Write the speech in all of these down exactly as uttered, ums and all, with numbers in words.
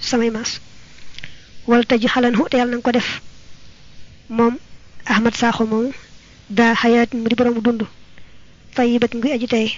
samay mas wal tajhalanhu te yalla nang ko def mom Ahmad Sakho mom da hayat mu di borom dundu tayyibat ngi aji tay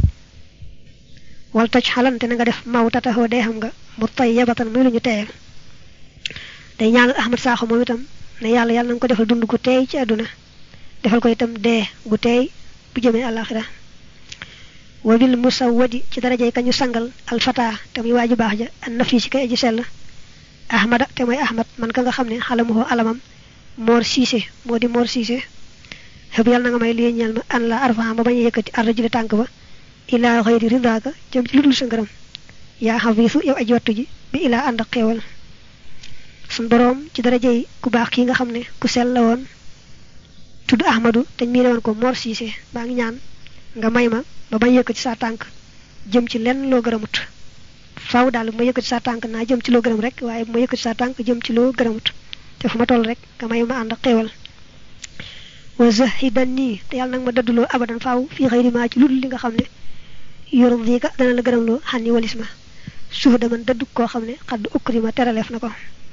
wal tajhalan te nga def mawtata ho de xam nga mu tayyibatan muy luñu tayal day ñaanal Ahmad Sakho mom itam ne yalla yalla nang ko defal dundu gu tay ci aduna defal ko itam de gu tay bu jëme alakhirah wa bil musawwadi ci darajay kañu sangal al fata tam waji bax ja an nafisi kay aji sel Ahmad te moy Ahmad man ka nga xamne xalamuhu alamam Mor Cissé modi Mor Cissé hab yalla nga may li ñal ma an la arfa ma bañ yëkëti arjul tank ba ila ghayri ridaka jëm ci ludul sa ngërëm ya hafisu yow aji wattu ji bi ila and xewal sun borom ci darajay ku bax ki nga xamne ku sel la won tuddu Ahmadu te mi won ko Mor Cissé ba nga ñaan nga may ma ba bañ yëkëti sa tank jëm ci lenn lo gërëmut faaw dal ma yëkëti sa tank na jëm ci lo gërëm rek waye ma yëkëti sa tank jëm ci lo gërëmut te fuma toll rek nga may ma and xewal wa zahidani te yalla nak ma daddulo abadan faaw fi xeyri ma ci ludul li nga xamne yurdika dana la gërëm lo xani walisma suhda man daddu ko xamne xad ukrima teralef nako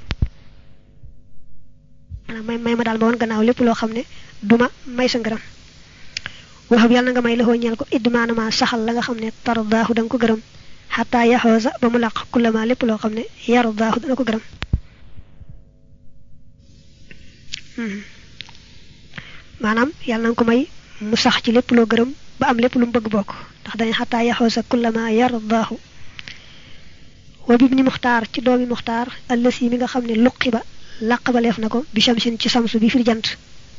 ana may may ma dal ma won gannaaw lepp lo xamne duma may sa ngërëm wa yalla nga may la ho ñal ko idmana ma saxal la nga xamne tardahu dang ko gërëm hatta yahuza ba mu laq kulama lepp lo xamne yardahu dana ko gërëm manam yalla nang ko may mu sax ci lepp lo gërem ba am lepp lu mu bëgg bok ndax dañ hatta yahusa kullama yardahu wa ibn mukhtar ci doomi mukhtar allasi mi nga xamne luqiba laqabalef nako bi shamsin ci samsu bi fir jant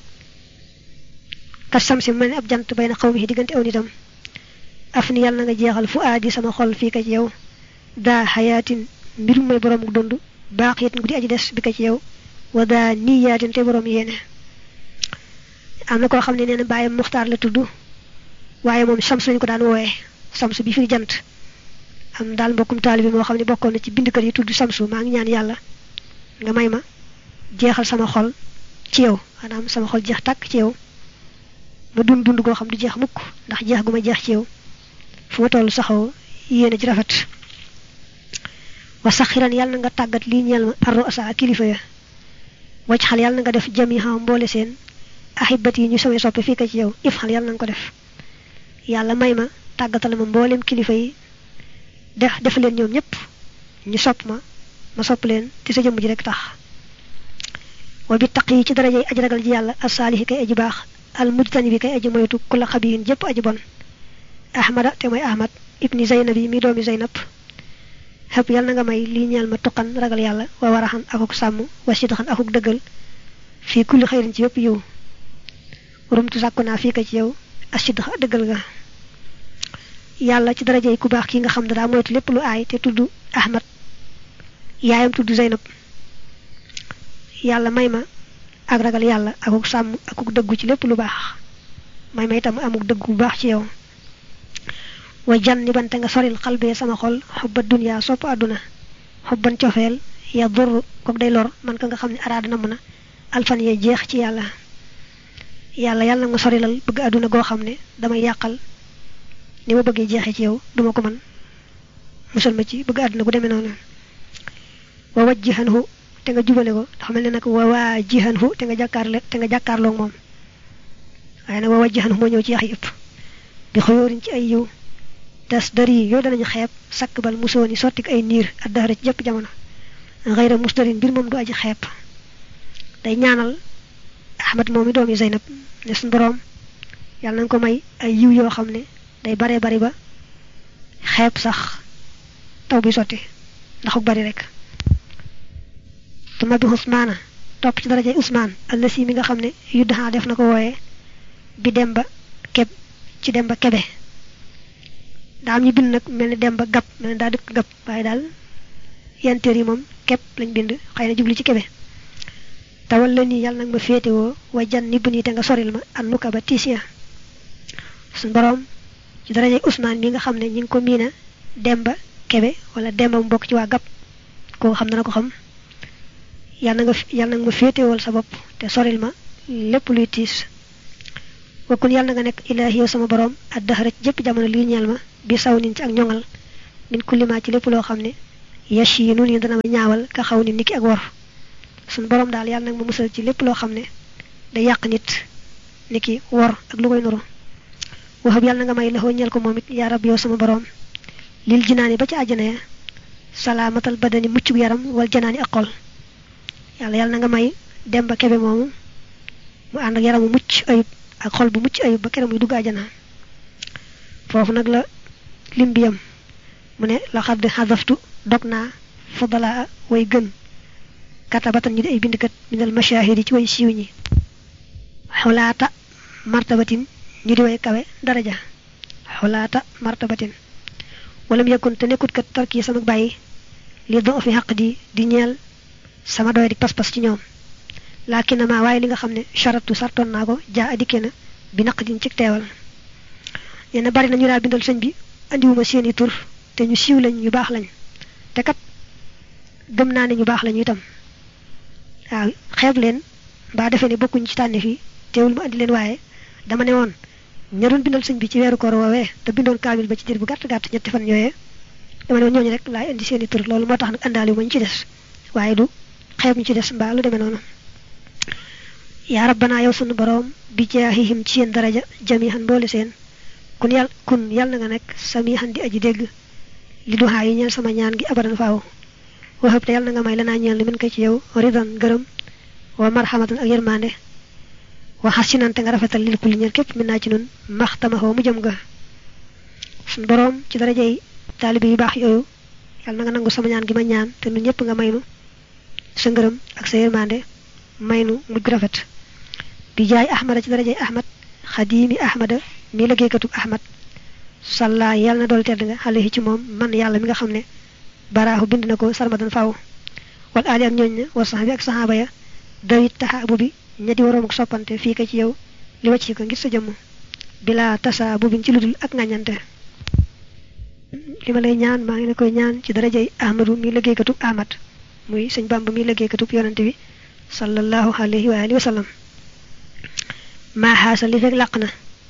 ka samsi melni ab jant bayna xawmi digënté aw nitam afni yalla nga jéxal fu aadi sama xol fi ka ci yow da hayatin mbir may borom dundu baqiyat ngudi aji dess bi ka ci yow wada niyatin te borom yene amna ko xamne neena baye muxtar la tuddu waye mom shams lañ ko daan woyé shams bi fi jant am dal mbokum talibi mo xamne bokkon ci bind kër yi tuddu samsu ma ngi ñaan yalla nga may ma jéxal sama xol ci yow manam sama xol jeex tak ci yow ma dund dund go xam du jeex mukk ndax jeex guma jeex ci yow fu ma tollu saxaw yene ci rafet wa sakhiran yalla nga tagat li ñeel ma arro asa kilifa ya wacc xal yalla nga def jamiha mbolé sen ahibati ñu samay soppe fi ka ci yow if xal yalla nga ko def yalla mayma tagatal ma mbolem kilifa yi def def leen ñoom ñep ñu sopp ma ma sopp leen ci sa jëm ji rek tax wa bi taqi ci darajay aji ragal ji yalla as-salih kay aji bax al mujtani bi kay aji moytu kula khabiyin jep aji bon ahmada te moy ahmad ibni zaynabi mi doomi zaynab hab yalla nga may li ñal ma tukan ragal yalla wa warahan akuk sam wa sidxan akuk deugal fi kulli khairin ci yep yow rumtu sakuna fi ka ci yow asidxa deugal nga yalla ci darajay ku bax ki nga xam dara moytu lepp lu ay te tuddu ahmad yaayam tuddu zaynab yalla mayma ak ragal yalla akuk sam akuk deggu ci lepp lu bax may may tam amuk deggu bu bax ci yow wa janniban te nga soril qalbi sama xol hubba dunya sopp aduna hubban ciofel ya dur ko day lor man ka nga xamni arada na muna alfan ye jeex ci yalla yalla yalla nga sorilal bëgg aduna go xamne dama yaqal ni ma bëgge jeexé ci yow duma ko man musal ma ci bëgg aduna gu démé non wa wajjihanhu te nga jubale ko dafa melni nak wa wajihanhu te nga jakarle te nga jakarlo mom ay na wa wajjihanhu mo ñew ci yax yépp bi xoyorin ci ay yow das dari yo danañu xeeb sakbal musoni sotik ay niir ak dara ci jëpp jamono غير مسترين بير موم دو aji xeeb day ñaanal ahmad momi doomi zainab ne sun borom yalla nang ko may ay yiw yo xamne day bare bare ba xeeb sax taw bi soti ndax ak bari rek tuma bi usmana top ci darajay usman allasi mi nga xamne yudha def nako woyé bi demba keb ci demba kebe da am ñu bind nak melni demba gap melni da dëkk gap waye dal yanteer yi mom kep lañ bind xeyna jubli ci kebe tawal la ni yalla nak ma fété wo wa jan ni buni te nga soril ma annuka ba tisia sun borom ci darajay usman mi nga xamne ñing ko mina demba kebe wala demba mbok ci wa gap ko xam na ko xam yalla nga yalla nga ma fété wol sa bop te soril ma lepp luy tis wa kun yalla nga nek ilahi yow sama borom ad dahra jep jamono li ñal ma bi sawnin ci ak ñongal min kulli ma ci lepp lo xamne yashinu ni dana ma ñaawal ka xaw ni niki ak wor sun borom daal yàlla nag ma musal ci lépp loo xam ne day yàq nit niki wor ak lu koy nuru waxab yàlla nga may la ñeel ko moom it yaa rab yow sama borom lil jinaani ba ci àjjana ya salaamatal badani muccug yaram wal janaani ak xol yàlla yàlla nga may dem ba kebe moomu mu ànd ak yaramu mucc ayub ak xol bu mucc ayub ba keram muy dugg àjjana foofu nag la lim bi yam mu ne la xadd xadaftu dog naa fudala way gën katabatan ñi di ay bindkat minal mashahidi ci way siiw ñi xulaata martabatin ñu di way kawe daraja xulaata martabatin walam yakun te nekkut kat tarki sama bàyyi li do fi xaq di di ñeel sama doy di pas-pas ci ñoom lakin ma waaye li nga xam ne charatu sartoon naa ko jaa adikke na bi naq din ci teewal yéen bari na ñu daal bindal sëñ bi andiwuma seeni tur te ñu siiw lañ ñu baax lañ te kat gëm naa ne ñu baax lañu itam waaw xeeb leen mbaa defee ne bokkuñ ci tànne fii teewul ma andi leen waaye dama ne woon ña doon bindal sëñ bi ci weeru koor woowee te bindoon kaamil ba ci dir bu gàtt gàtt ñetti fan yooyee dama ne woon ñooñu rek laay indi seeni tur loolu moo tax nag àndaali ma ñu ci des waaye du xeeb ñu ci des mbaa lu demee noonu yaa rabbana yow sunu boroom bi jaahihim ci seen daraja jamihan mboole seen kun yàll kun yàlla na nga nekk samihan di aji dégg li duhaa yi ñeel sama ñaan gi abadan faaw waxëb te yàlla na nga may lanaa ñeel li mën ko ci yow ridan gërëm wa marhamatan ak yërmande wa xasinante nga rafetal lil kulli ñeel képp min naa ci nun maxtamaxoo mu jëm ga sunu boroom ci darajay taalibe yu baax yooyu yàlla na nga nangu sama ñaan gi ma ñaan te nun ñëpp nga maynu sa ngërëm ak sa yërmande maynu mujj rafet bi jaay ahmada ci darajay ahmad xadiimi ahmada mi liggéeykatub ahmad salla yàlla na dool tedd nga xale ci moom man yàlla mi nga xam ne baraaxu bind na ko sarmadan faaw wal aali ak ñooñ na war sax bi ak saxaaba ya dawit taxa bu bi ña di waroom ak soppante fii ka ci yow li wàcc ko ngir sa jëmm bila tasa bu biñ ci ludul ak ngañante li ma lay ñaan maa ngi la koy ñaan ci darajay ahmadu mi liggéeykatub ahmad muy sëñ bamba mi liggéeykatub yonante bi sallallahu alayhi wa alihi wa sallam maa xaasa li fekk làq na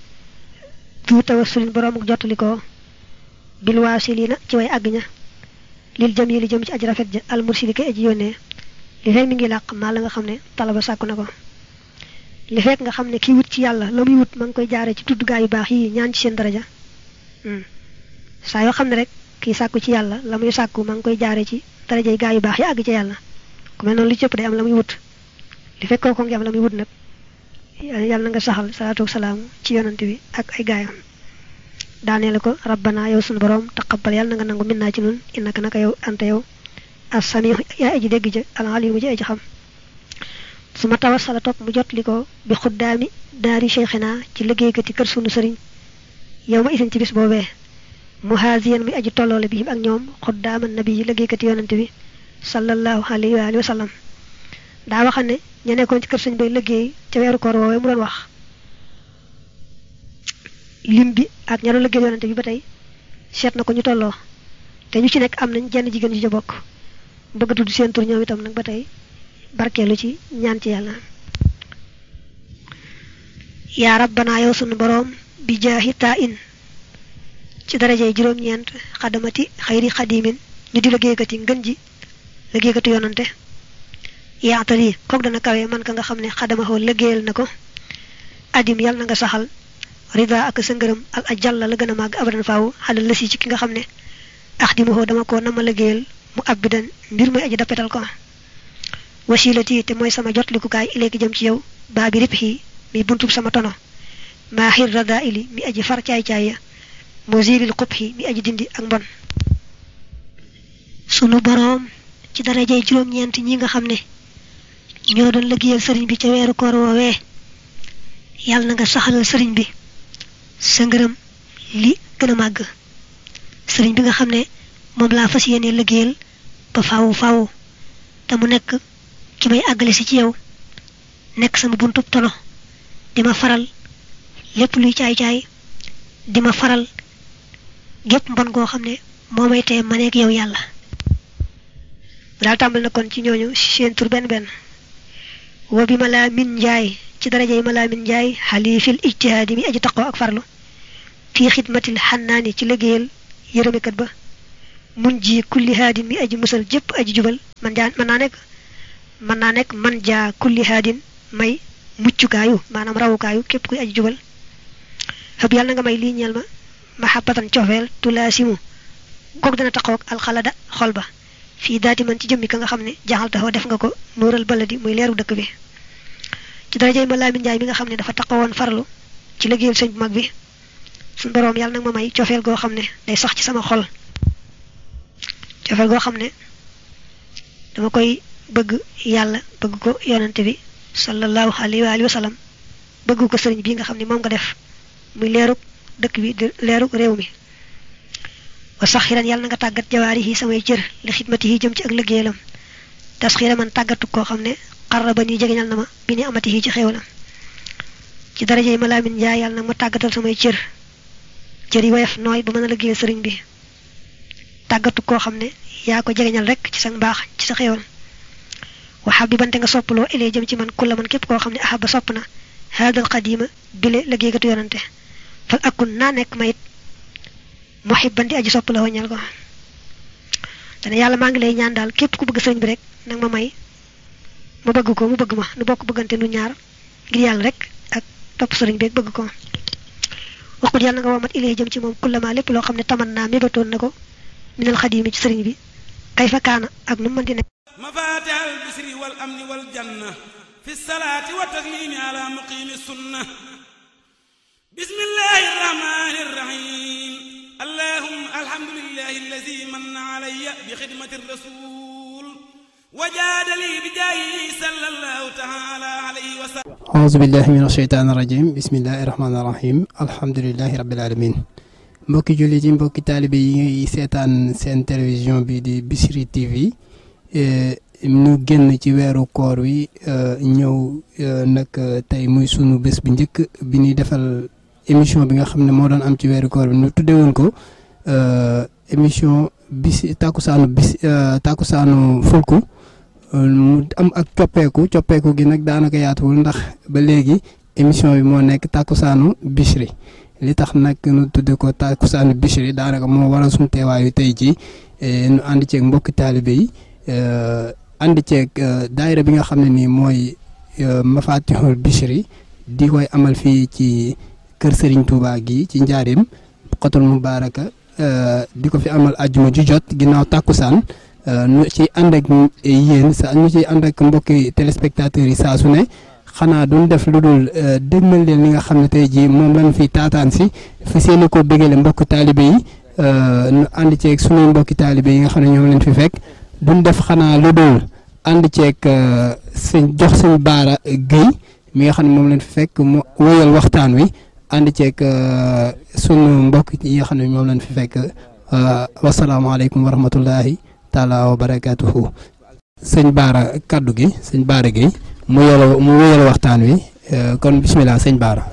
du tawassulin borom ak jottali ko bil waasilina ci way àgg ña lil jamili jëm ci aji rafet ja al mursili kay aji yónnee li fekk mi ngi làq maa la nga xam ne talaba sàkku na ko li fekk nga xam ne kii wut ci yàlla la muy wut ma ngi koy jaare ci tudd gaa yu baax yi ñaan ci seen daraja saa yoo xam ne rek kii sàkku ci yàlla la muy sàkku ma ngi koy jaare ci darajay gaa yu baax yi àgg ci yàlla ku mel noonu li cëpp day am la muy wut li fekk kooku ngi am la muy wut nag yàlla na nga saxal salaatu salaam ci yonante bi ak ay gaayam daaneel ko rabbana yow sunu borom taqabbal yàlla na nga nangu minnaa ci nun innaka naka yow anta yow as-samiu yaa aji dégg ja al-alimu ji aji xam su ma tawassala topp mu jot li ko bi xuddaami daari cheikhina ci liggéeykati kër sunu sëriñ yow ma isin ci bis boobee muhaziyan muy aji tolloole bi ak ñoom xuddaama nabi yi liggéeykati yonante bi sallallahu alayhi wa alihi wa sallam daa waxam ne ña nekkoon ci kër sëñ bay liggéey ca weeru koor woowee mu doon wax lim bi ak ña doon liggéey yonante bi ba tey seet na ko ñu tolloo te ñu ci nekk am nañ jenn jigéen ju ca bokk bëgg a tudd seen tur ñoom itam nag ba tey barkeelu ci ñaan ci yàlla yaa rabbana yow sunu boroom bi jaahi taa in ci darajey juróom-ñeent xadamati xayri xadimin ñu di liggéeykati ngën ji liggéeykati yonante yaatali kook dana kawe man ka nga xam ne xadamaxoo liggéeyal na ko adim yàlla na nga saxal rida ak sa ngërëm al ajalla la gën a màgg abadan faaw xalal la si ci ki nga xam ne axdimaxoo dama ko nama liggéeyal mu abbidan mbir muy aji dappetal ko wasilati te mooy sama jotlikukaay ileeki jëm ci yow baa bi rib xii mi buntub sama tono maa xir rada ili mi aji far caay-caay ya mozilil xub xi mi aji dindi ak mbon sunu boroom ci darajey juróom-ñeent ñi nga xam ne ñoo doon liggéeyal sëriñ bi ca weeru koor woowee yàlla na nga saxalal sëriñ bi sa ngërëm li gën a màgg sëriñ bi nga xam ne moom laa fas yéene liggéeyal ba faaw faaw te mu nekk ki may àggale si ci yow nekk sama buntub tono di ma faral lépp luy caay-caay di ma faral gépp mbon goo xam ne moo may tee ma nekk yow yàlla daal tàmbal na kon ci ñooñu seen tur benn benn wa bi malaa min njaay ci darajey malaa min njaay xalifil ijtihaadi mi aji taqoo ak farlu fii xidmatil xannaani ci liggéeyal yërëmekat ba mun ji kulli haadin mi aji musal jëpp aji jubal man jaa mën naa nekk mën naa nekk man jaa kulli haadin may muccukaayu maanaam rawukaayu képp kuy aji jubal xëb yàlla na nga may lii ñeel ma mahabbatan cofeel tulaasimu goog dana taxaw ak alxalada xol ba fii daati man ci jëmmi ka nga xam ne jaxal taxaw def nga ko nuural baladi muy leeru dëkk bi ci darajey ma Laamin Njaay mi nga xam ne dafa taxawoon farlu ci liggéeyal sëñ bu mag bi suñ boroom yàlla nag ma may cofeel goo xam ne day sax ci sama xol cofeel goo xam ne dama koy bëgg yàlla bëgg ko yonante bi sallallahu alayhi wa alihi wa sallam bëgg ko sëriñ bi nga xam ne moom nga def muy leeruk dëkk bi di leeruk réew mi wa saxiran yàlla na nga tàggat jawaari yi samay cër li xidmati yi jëm ci ak liggéeyalam tasxiira man tàggatu koo xam ne xarra ba nii jegeñal na ma bi ni amati yi ci xéewalam ci darajey ma Laamin Njaay yàlla nag ma tàggatal samay cër cër yi woyof nooy ba mën a liggéeyal sëriñ bi tàggatu koo xam ne yaa ko jegeñal rek ci sa mbaax ci sa xéewal waxab bi bante nga soppaloo ilee jëm ci man kulla man képp koo xam ne ahaba sopp na haadal xadima bile liggéeykatu yonante fal akun naa nekk mayit muhibban di aji soppaloo ñal ko dana yàlla maa ngi lay ñaan daal képp ku bëgg sëriñ bi rek nag ma may ma bëgg ko mu bëgg ma nu bokk bëggante nu ñaar ngir yàlla rek ak topp sëriñ bi rek bëgg ko waxut yàlla nga womat ilee jëm ci moom kullama lépp loo xam ne taman naa mébatoon na ko minal xadimi ci sëriñ bi kay fa kaana ak nu mën di nekk مفاتيح البشر والأمن والجنة في الصلاة والتسليم على مقيم السنة بسم الله الرحمن الرحيم اللهم الحمد لله الذي من علي بخدمة الرسول وجاد لي بجاهه صلى الله تعالى عليه وسلم أعوذ بالله من الشيطان الرجيم بسم الله الرحمن الرحيم الحمد لله رب العالمين mbokki jullit yi mbokki taalibe yi seetaan seen télévision bi di Bichri T V ñu génn ci weeru koor wi ñëw nag tey muy sunu bés bi njëkk bi ñuy defal émission bi nga xam ne moo doon am ci weeru koor bi ñu tuddee woon ko émission bis takkusaanu bis takkusaanu fulku mu am ak coppeeku coppeeku gi nag daanaka yaatuwul ndax ba léegi émission bi moo nekk takkusaanu Bichri li tax nag ñu tudde ko takkusaanu Bichri daanaka moo waral suñu teewaayu tey jii ñu ànd ceeg mbokki taalibe yi ànd ceeg daayira bi nga xam ne nii mooy Mafatihul Bichri di koy amal fii ci kër Serigne Touba gi ci Njaareem Xotul Mubaaraka di ko fi amal ajjuma ju jot ginnaaw tàkkusaan nu ci ànd ak yéen sa ñu ci ànd ak mbokki téléspectateurs yi saa su ne xanaa duñ def lu dul dégmal leen li nga xam ne tey jii moom lañ fi taataan si fi seeni ko bégale mbokki taalibe yi nu ànd ceeg suñuy mbokki taalibe yi nga xam ne ñoom leen fi fekk duñ def xanaa lu dul ànd ceeg sëñ jox sëñ Baara Guèye mi nga xam ne moom leen fi fekk mu wéyal waxtaan wi ànd ceeg sunu mbokk yi nga xam ne moom leen fi fekk wasalaamaaleykum wa rahmatullahi taala wa barakaatuhu sëñ Baara kaddu gi sëñ Baara Guèye mu yore mu wéyal waxtaan wi kon bismillah sëñ Baara.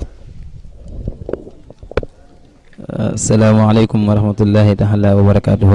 asalaamaaleykum wa rahmatullahi taala wa barakaatuhu.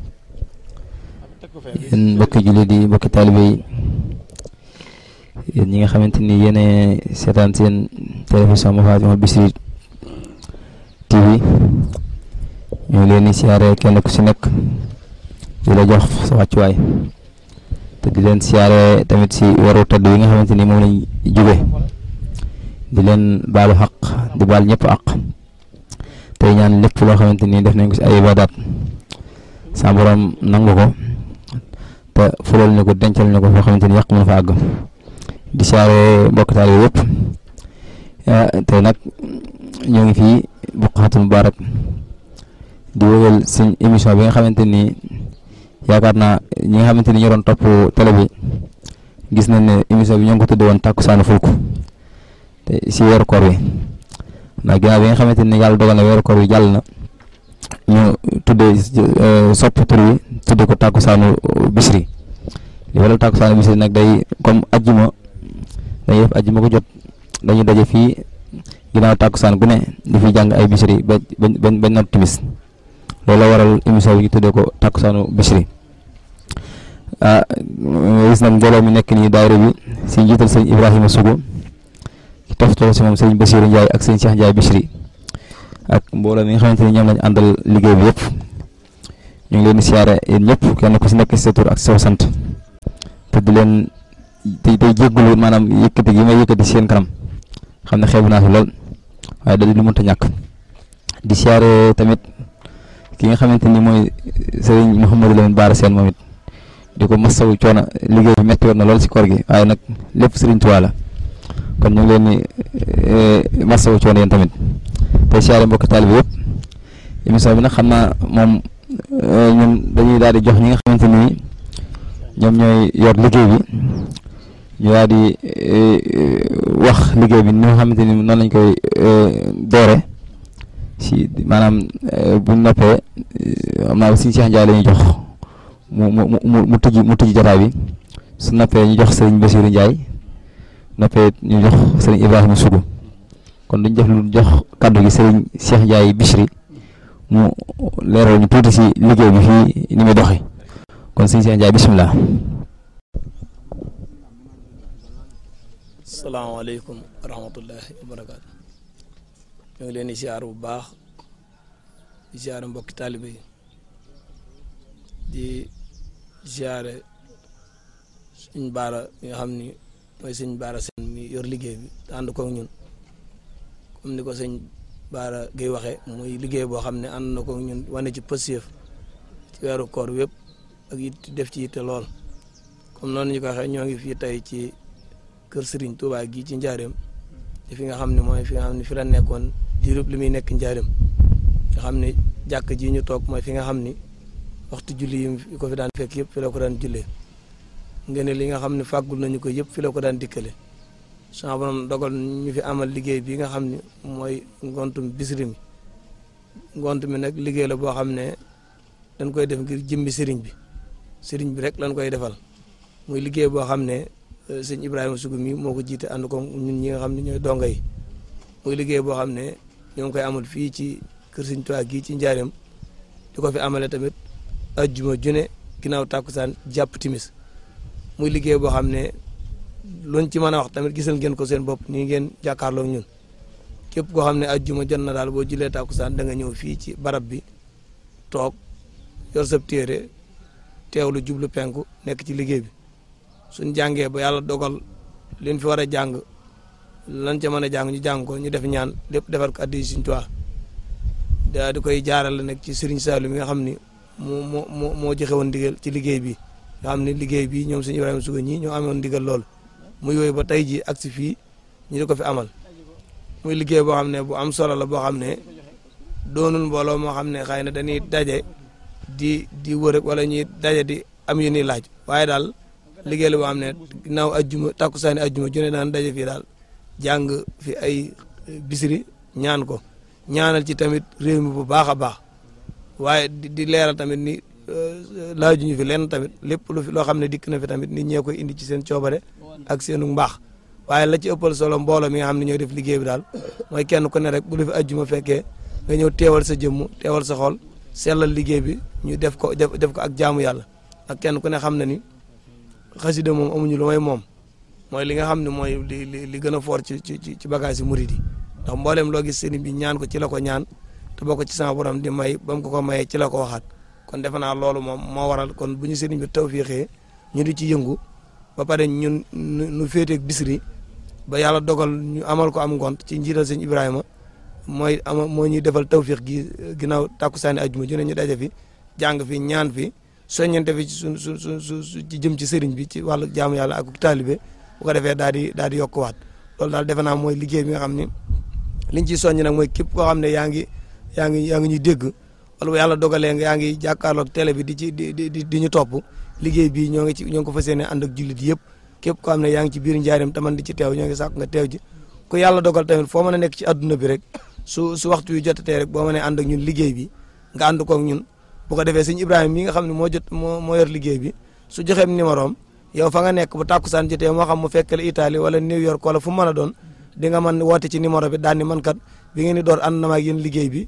yéen mbokki jullit yi mbokki taalibe yi yéen ñi nga xamante ni yéene seetaan seen télévision Mafatihul Bichri T V ñoo leen di siyaare kenn ku si nekk di la jox sa wàccuwaay te di leen siyaare tamit si waru tëdd yi nga xamante ni moom lañ jóge di leen baalu xaq di baal ñëpp àq tey ñaan lépp loo xamante ni def nañ ko si ay ibadaat sa borom nangu ko te fulal ñu ko dencal ñu ko foo xamante ni yàq mën fa àgg di siyaare mbokk taal yëpp tey nag ñoo ngi fii Buqatul Mubarak di wéyal suñ émission bi nga xamante ni yaakaar naa ñi nga xamante ni ñoo doon topp télé bi gis nañ ne émission bi ñoo ngi ko tuddee woon takkusaanu fulku te si weeru koor wi ndax ginnaaw bi nga xamante ni yàlla dogal na weeru koor wi jàll na ñu tuddee sopp tur wi tuddee ko takkusaanu Bichri li waral takkusaanu Bichri nag day comme ajjuma dañuy def ajjuma ko jot dañuy daje fii ginnaaw takkusaan gu ne di fi jàng ay Bichri ba ba ba noot timis loolu la waral émission bi ñu tuddee ko takkusaanu Bichri ah gis nag mbooloo mi nekk nii daayira bi si njiital sëñ Ibrahima Sougou ki toftoo si moom sëñ Bassirou Ndiaye ak sëñ Cheikh Ndiaye Bichri ak mbooloo mi nga xamante ni ñoom lañu àndal liggéey bi yëpp ñu ngi leen di siyaare yéen ñëpp kenn ku si nekk si sa tur ak sa sant te di leen tey tey jéggulu maanaam yëkkati gi may yëkkati seen kanam xam ne xeebu naa fi lool waaye da di lu mënta ñàkk di siyaare tamit ki nga xamante ni mooy Serigne Mouhamadou Lamine Bara Sène moom it di ko masawu coono liggéey bi métti woon na lool si koor gi waaye nag lépp Serigne Touba la kon ñu ngi leen di masawu coono yéen tamit te siyaare mbokk taalibe yëpp émission bi nag xam naa moom ñun dañuy daal di jox ñi nga xamante ni ñoom ñooy yor liggéey bi ñu daal di wax liggéey bi ni nga xamante ni noonu lañ koy doore si maanaam bu noppee am naa si Cheikh Ndiaye la ñuy jox mu mu mu mu tëj mu tëj jotaay bi su noppee ñu jox Serigne Bassirou Ndiaye noppee ñu jox Serigne Ibrahima Sougou kon duñ def lu jox kaddu gi Serigne Cheikh Ndiaye Bichri mu leeral ñu tuuti si liggéey bi fii ni muy doxee kon Serigne Cheikh Ndiaye bisimilah. salaamaaleykum wa rahmatullahi wa barakaatu. ñu ngi leen di ziar bu baax di ziar mbokki taalibe yi di ziare suñ baara mi nga xam ni mooy suñ baara seen mi yor liggéey bi te ànd ko ñun comme ni ko sëñ Baara Gueye waxee muy liggéey boo xam ne ànd na ko ñun wane ci pësiyëf ci weeru koor wépp ak it def ci yitte lool comme noonu ñu ko waxee ñoo ngi fii tey ci kër Serigne Touba gi ci Njaareem te fi nga xam ne mooy fi nga xam ne fi la nekkoon diirub li muy nekk Njaareem nga xam ne jàkk ji ñu toog mooy fi nga xam ni waxtu julli yi ko fi daan fekk yëpp fi la ko daan jullee ngeen li nga xam ne fàggul nañu ko yëpp fi la ko daan dikkale sama borom dogal ñu fi amal liggéey bi nga xam ne mooy ngontum Bichri mi ngont mi nag liggéey la boo xam ne dañ koy def ngir jëmbi sëriñ bi sëriñ bi rek lañ koy defal muy liggéey boo xam ne sëñ Ibrahima Sougou mi moo ko jiite ànd ko ñun ñi nga xam ne ñooy donga yi muy liggéey boo xam ne ñoo ngi koy amal fii ci kër Sëñ Tuubaa gii ci Njaareem di ko fi amale tamit ajjuma june ginnaaw tàkkusaan jàpp timis muy liggéey boo xam ne luñ ci mën a wax tamit gisal ngeen ko seen bopp nii ngeen jàkkaarloo ñun képp koo xam ne ajjuma jot na daal boo julee tàkkusaan da nga ñëw fii ci barab bi toog yor sab téere teewlu jublu penku nekk ci liggéey bi suñ jàngee ba yàlla dogal liñ fi war a jàng lan ca mën a jàng ñu jàng ko ñu def ñaan lépp defar ko addi Sëñ Tuubaa daa di koy jaarale nag ci Serigne Saliou mi nga xam ni moo moo moo moo joxe woon ndigal ci liggéey bi nga xam ne liggéey bi ñoom Sëñ Ibrahima Sougou ñi ñoo amoon ndigal loolu mu yooyu ba tey ji ak si fii ñu di ko fi amal muy liggéey boo xam ne bu am solo la boo xam ne doonul mbooloo moo xam ne xëy na dañuy daje di di wër wala ñuy daje di am yu ñuy laaj waaye daal liggéey la boo xam ne ginnaaw ajjuma takkusaani ajjuma jone daan daje fii daal jàng fi ay Bichri ñaan ko ñaanal ci tamit réew mi bu baax a baax waaye di leeral tamit ni laajuñu fi lenn tamit lépp lu fi loo xam ne dikk na fi tamit nit ñee koy indi ci seen coobare ak seenu mbaax waaye la ci ëppal solo mbooloo mi nga xam ne ñooy def liggéey bi daal mooy kenn ku ne rek bu lu fi ajjuma fekkee nga ñëw teewal sa jëmm teewal sa xol sellal liggéey bi ñu def ko def def ko ak jaamu yàlla ak kenn ku ne xam na ni xasida moom amuñu lu may moom mooy li nga xam ne mooy li li li gën a fort ci ci ci bagage yi murid yi ndax mboolem loo gis sëriñ bi ñaan ko ci la ko ñaan te boo ko ci sama borom di may ba mu ko ko mayee ci la ko waxaat kon defe naa loolu moom moo waral kon bu ñu sëriñ bi tawfiixee ñu di ci yëngu ba pare ñun nu féeteeg Bichri ba yàlla dogal ñu amal ko am ngont ci njiital sëñ Ibrahima mooy ama moo ñuy defal tawfiix gi ginnaaw tàkkusaani ajjuma ju ne ñu daje fi jàng fi ñaan fi soññante fi ci su su su su ci jëm ci sëriñ bi ci wàllu jaamu yàlla ak taalibe bu ko defee daal di daal di yokkuwaat loolu daal defe naa mooy liggéey bi nga xam ni liñ ciy soññ nag mooy képp koo xam ne yaa ngi yaa ngi yaa ngi ñuy dégg wala bu yàlla dogalee nga yaa ngi jàkkaarloog télé bi di ci di di di ñu topp liggéey bi ñoo ngi ci ñoo ngi ko fas yéene ànd ak jullit yëpp képp koo xam ne yaa ngi ci biir Njaareem taman di ci teew ñoo ngi sàkk nga teew ji ku yàlla dogal tamit foo mën a nekk ci adduna bi rek su su waxtu yu jotatee rek boo mënee ànd ak ñun liggéey bi nga ànd koog ñun bu ko defee sëñ Ibrahima mi nga xam ne moo jot moo moo yor liggéey bi su joxeem numéro am yow fa nga nekk bu tàkkusaan jotee moo xam mu fekk la Italie wala New York wala fu mu mën a doon di nga mën woote ci numéro bi daan ni man kat bi ngeen di door ànd na ma ak yéen liggéey bi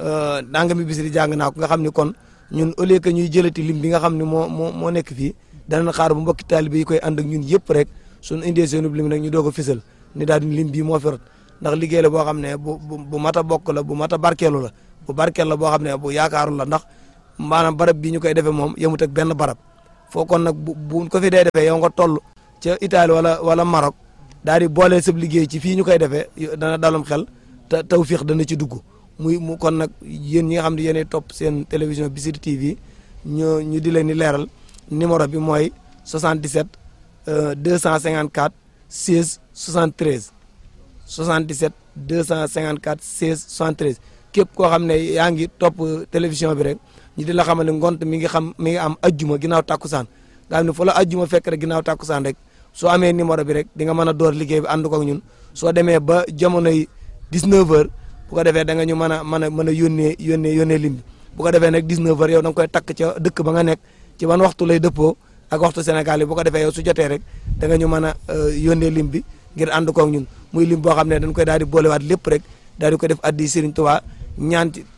danga mi Bichri jàng naa ko nga xam ni kon ñun au lieu que ñuy jëlati lim bi nga xam ne moo moo moo nekk fii danañ xaar bu mbokki taalibe yi koy ànd ak ñun yëpp rek suñu indee seen lim nag ñu doog a fisal ni daal di lim bii moo fi rot ndax liggéey la boo xam ne bu bu bu mat a bokk la bu mat a barkeelu la bu barkeel la boo xam ne bu yaakaaru la ndax maanaam barab bi ñu koy defee moom yemut ak benn barab foo kon nag bu bu ko fi dee defee yow nga toll ca Italie wala wala Maroc daal di boole sab liggéey ci fii ñu koy defee dana dalum xel te tawfiix dana ci dugg muy mu kon nag yéen ñi nga xam ne yéenay topp seen télévision Bichri T V ñu ñu di leen di leeral numéro bi mooy soixante-dix-sept deux cent cinquante-quatre seize soixante-treize soixante-dix-sept deux cent cinquante-quatre seize soixante-treize képp koo xam ne yaa ngi topp télévision bi rek ñu di la xamal ne ngont mi ngi xam mi ngi am ajjuma ginnaaw tàkkusaan nga xam ne fu la ajjuma fekk rek ginnaaw tàkkusaan rek soo amee numéro bi rek di nga mën a door liggéey bi ànd ko ak ñun soo demee ba jamonoy dix-neuf heures bu ko defee da nga ñu mën a mën a mën a yónnee yónnee yónnee lim bi bu ko defee nag dix-neuf heures yow da nga koy takk ca dëkk ba nga nekk ci ban waxtu lay dëppoo ak waxtu Sénégal yi bu ko defee yow su jotee rek da nga ñu mën a yónnee lim bi ngir ànd ko ak ñun muy lim boo xam ne dañ koy daal di boolewaat lépp rek daal di ko def addi Serigne Touba ñaan ci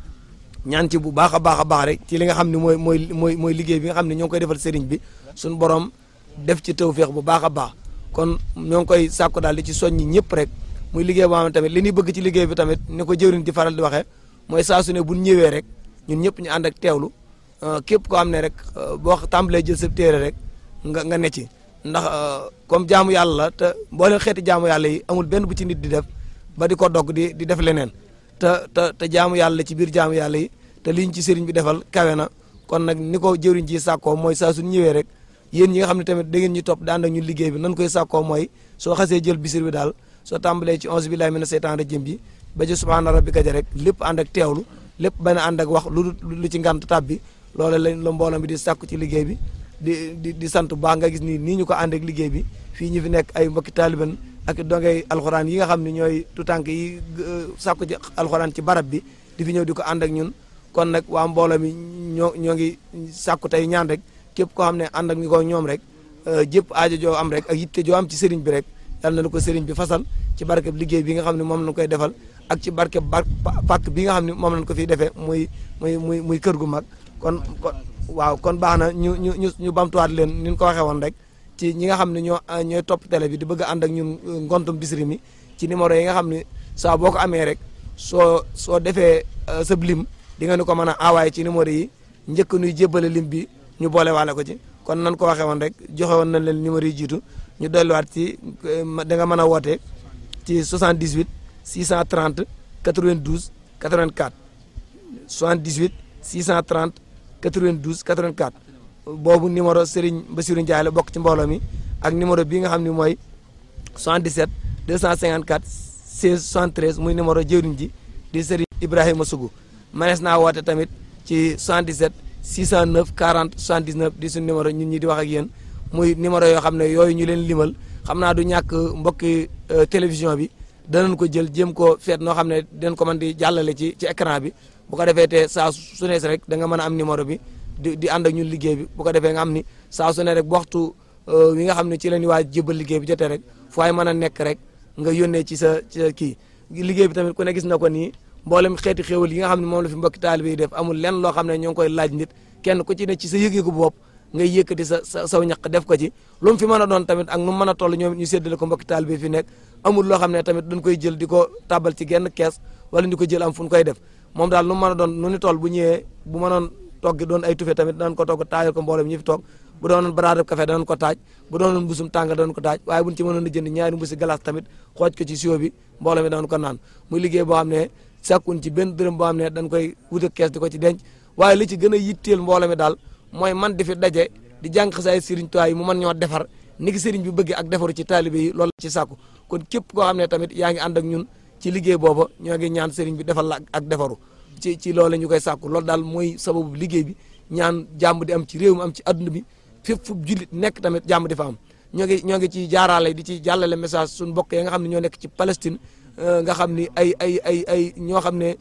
ñaan ci bu baax a baax a baax rek ci li nga xam ne mooy mooy mooy mooy liggéey bi nga xam ne ñoo ngi koy defal Serigne bi suñu borom def ci tawféex bu baax a baax kon ñoo ngi koy sàkku daal di ci soññi ñëpp rek muy liggéey boo xam ne tamit li ñuy bëgg ci liggéey bi tamit ni ko jëwriñ di faral di waxee mooy saa su ne bu ñu ñëwee rek ñun ñëpp ñu ànd ak teewlu képp koo xam ne rek boo tàmbalee jël sa téere rek nga nga ne ci ndax comme jaamu yàlla la te boo leen xeeti jaamu yàlla yi amul benn bu ci nit di def ba di ko dogg di di def leneen te te te jaamu yàlla ci biir jaamu yàlla yi te liñ ci sëriñ bi defal kawe na kon nag ni ko jëwriñ ji sàkkoo mooy saa suñ ñëwee rek yéen ñi nga xam ne tamit da ngeen ñu topp daan ak ñun liggéey bi nan koy sàkkoo mooy soo xasee jël Bichri bi daal soo tàmbalee ci onze billahi mina seytaan rajim bi ba ci subhaana rabbika ja rek lépp ànd ak teewlu lépp bañ a ànd ak wax lu lu ci ngant tab bi loolu lañ la mbooloo mi di sàkku ci liggéey bi di di di sant bu baax nga gis ni nii ñu ko ànd ak liggéey bi fii ñu fi nekk ay mbokki taaliban ak dongay alxuraan yi nga xam ne ñooy tutànk yi sàkku ci alxuraan ci barab bi di fi ñëw di ko ànd ak ñun kon nag waa mbooloo mi ñoo ñoo ngi sàkku tey ñaan rek képp koo xam ne ànd ak ñu ko ñoom rek jëpp aajo joo am rek ak yitte joo am ci sëriñ bi rek yal na ko sëriñ bi fasal ci barkeb liggéey bi nga xam ne moom lañ koy defal ak ci barkeb bar pàkk bi nga xam ne moom lañ ko fiy defee muy muy muy muy kër gu mag kon kon waaw kon baax na ñu ñu ñu ñu bamtuwaat leen ni ñu ko waxee woon rek ci ñi nga xam ne ñoo ñooy topp télé bi di bëgg a ànd ak ñun ngontum Bichri mi ci numéro yi nga xam ne saa boo ko amee rek soo soo defee sa lim di nga ñu ko mën a envoyé ci numéro yi njëkk nuy jébbale lim bi ñu boole waale ko ci kon nan ko waxee woon rek joxe woon nañ leen numéro yi jiitu ñu dolliwaat ci da nga mën a woote ci soixante-dix-huit six cent trente quatre-vingt-douze quatre-vingt-quatre soixante-dix-huit six cent trente quatre-vingt-douze quatre-vingt-quatre boobu numéro Serigne Bassirou Ndiaye la bokk ci mbooloo mi ak numéro bii nga xam ne mooy soixante-dix-sept deux cent cinquante-quatre seize soixante-treize muy numéro jëwriñ ji di Serigne Ibrahima Sougou manees naa woote tamit ci soixante-dix-sept six cent neuf quarante soixante-dix-neuf di suñu numéro ñun ñi di wax ak yéen muy numéro yoo xam ne yooyu ñu leen limal xam naa du ñàkk mbokki télévision bi danañ ko jël jéem ko feet noo xam ne dinañ ko mën di jàllale ci ci écran bi bu ko defee te saa su ne rek da nga mën a am numéro bi di di ànd ak ñun liggéey bi bu ko defee nga am ni saa su ne rek bu waxtu wi nga xam ne ci la ñuy waaj jébbal liggéey bi jotee rek fu ay mën a nekk rek nga yónnee ci sa ci sa kii liggéey bi tamit ku ne gis na ko nii mboolem xeeti xéewal yi nga xam ne moom la fi mbokki taalibe yi def amul lenn loo xam ne ñoo ngi koy laaj nit kenn ku ci ne ci sa yëg-yëgu bopp ngay yëkkati sa sa saw ñaq def ko ci lu mu fi mën a doon tamit ak nu mu mën a toll ñoom ñu séddale ko mbokki taalibe fi nekk amul loo xam ne tamit dañ koy jël di ko tàbbal ci genn kees wala di ko jël am fu ñu koy def moom daal nu mu mën a doon nu ni toll bu ñëwee bu mënoon togg doon ay tufe tamit danañ ko togg taajal ko mboolem ñi fi toog bu doonoon baraadab café danañ ko taaj bu doonoon mbusum tàng danañ ko taaj waaye buñ ci mënoon a jënd ñaari mbusi glace tamit xooj ko ci sio bi mbooloo mi danañ ko naan muy liggéey boo xam ne sàkkun ci benn dërëm boo xam ne dañ koy wut ak kees di ko ci denc waaye li ci gën a yitteel mbooloo mi daal mooy man di fi daje di jàng xasaay sëriñ Tuubaa yi mu mën ñoo defar ni ki sëriñ bi bëgg ak defaru ci taalibe yi loolu ci sàkku kon képp koo xam ne tamit yaa ngi ànd ak ñun ci liggéey booba ñoo ngi ñaan sëriñ bi defal la ak defaru ci ci loolu ñu koy sàkku loolu daal mooy sababu liggéey bi ñaan jàmm di am ci réew mi am ci adduna bi fépp fu jullit nekk tamit jàmm di fa am ñoo ngi ñoo ngi ci jaarale di ci jàllale message suñu mbokk yi nga xam ne ñoo nekk ci Palestine nga xam ni ay ay ay ay ñoo xam ne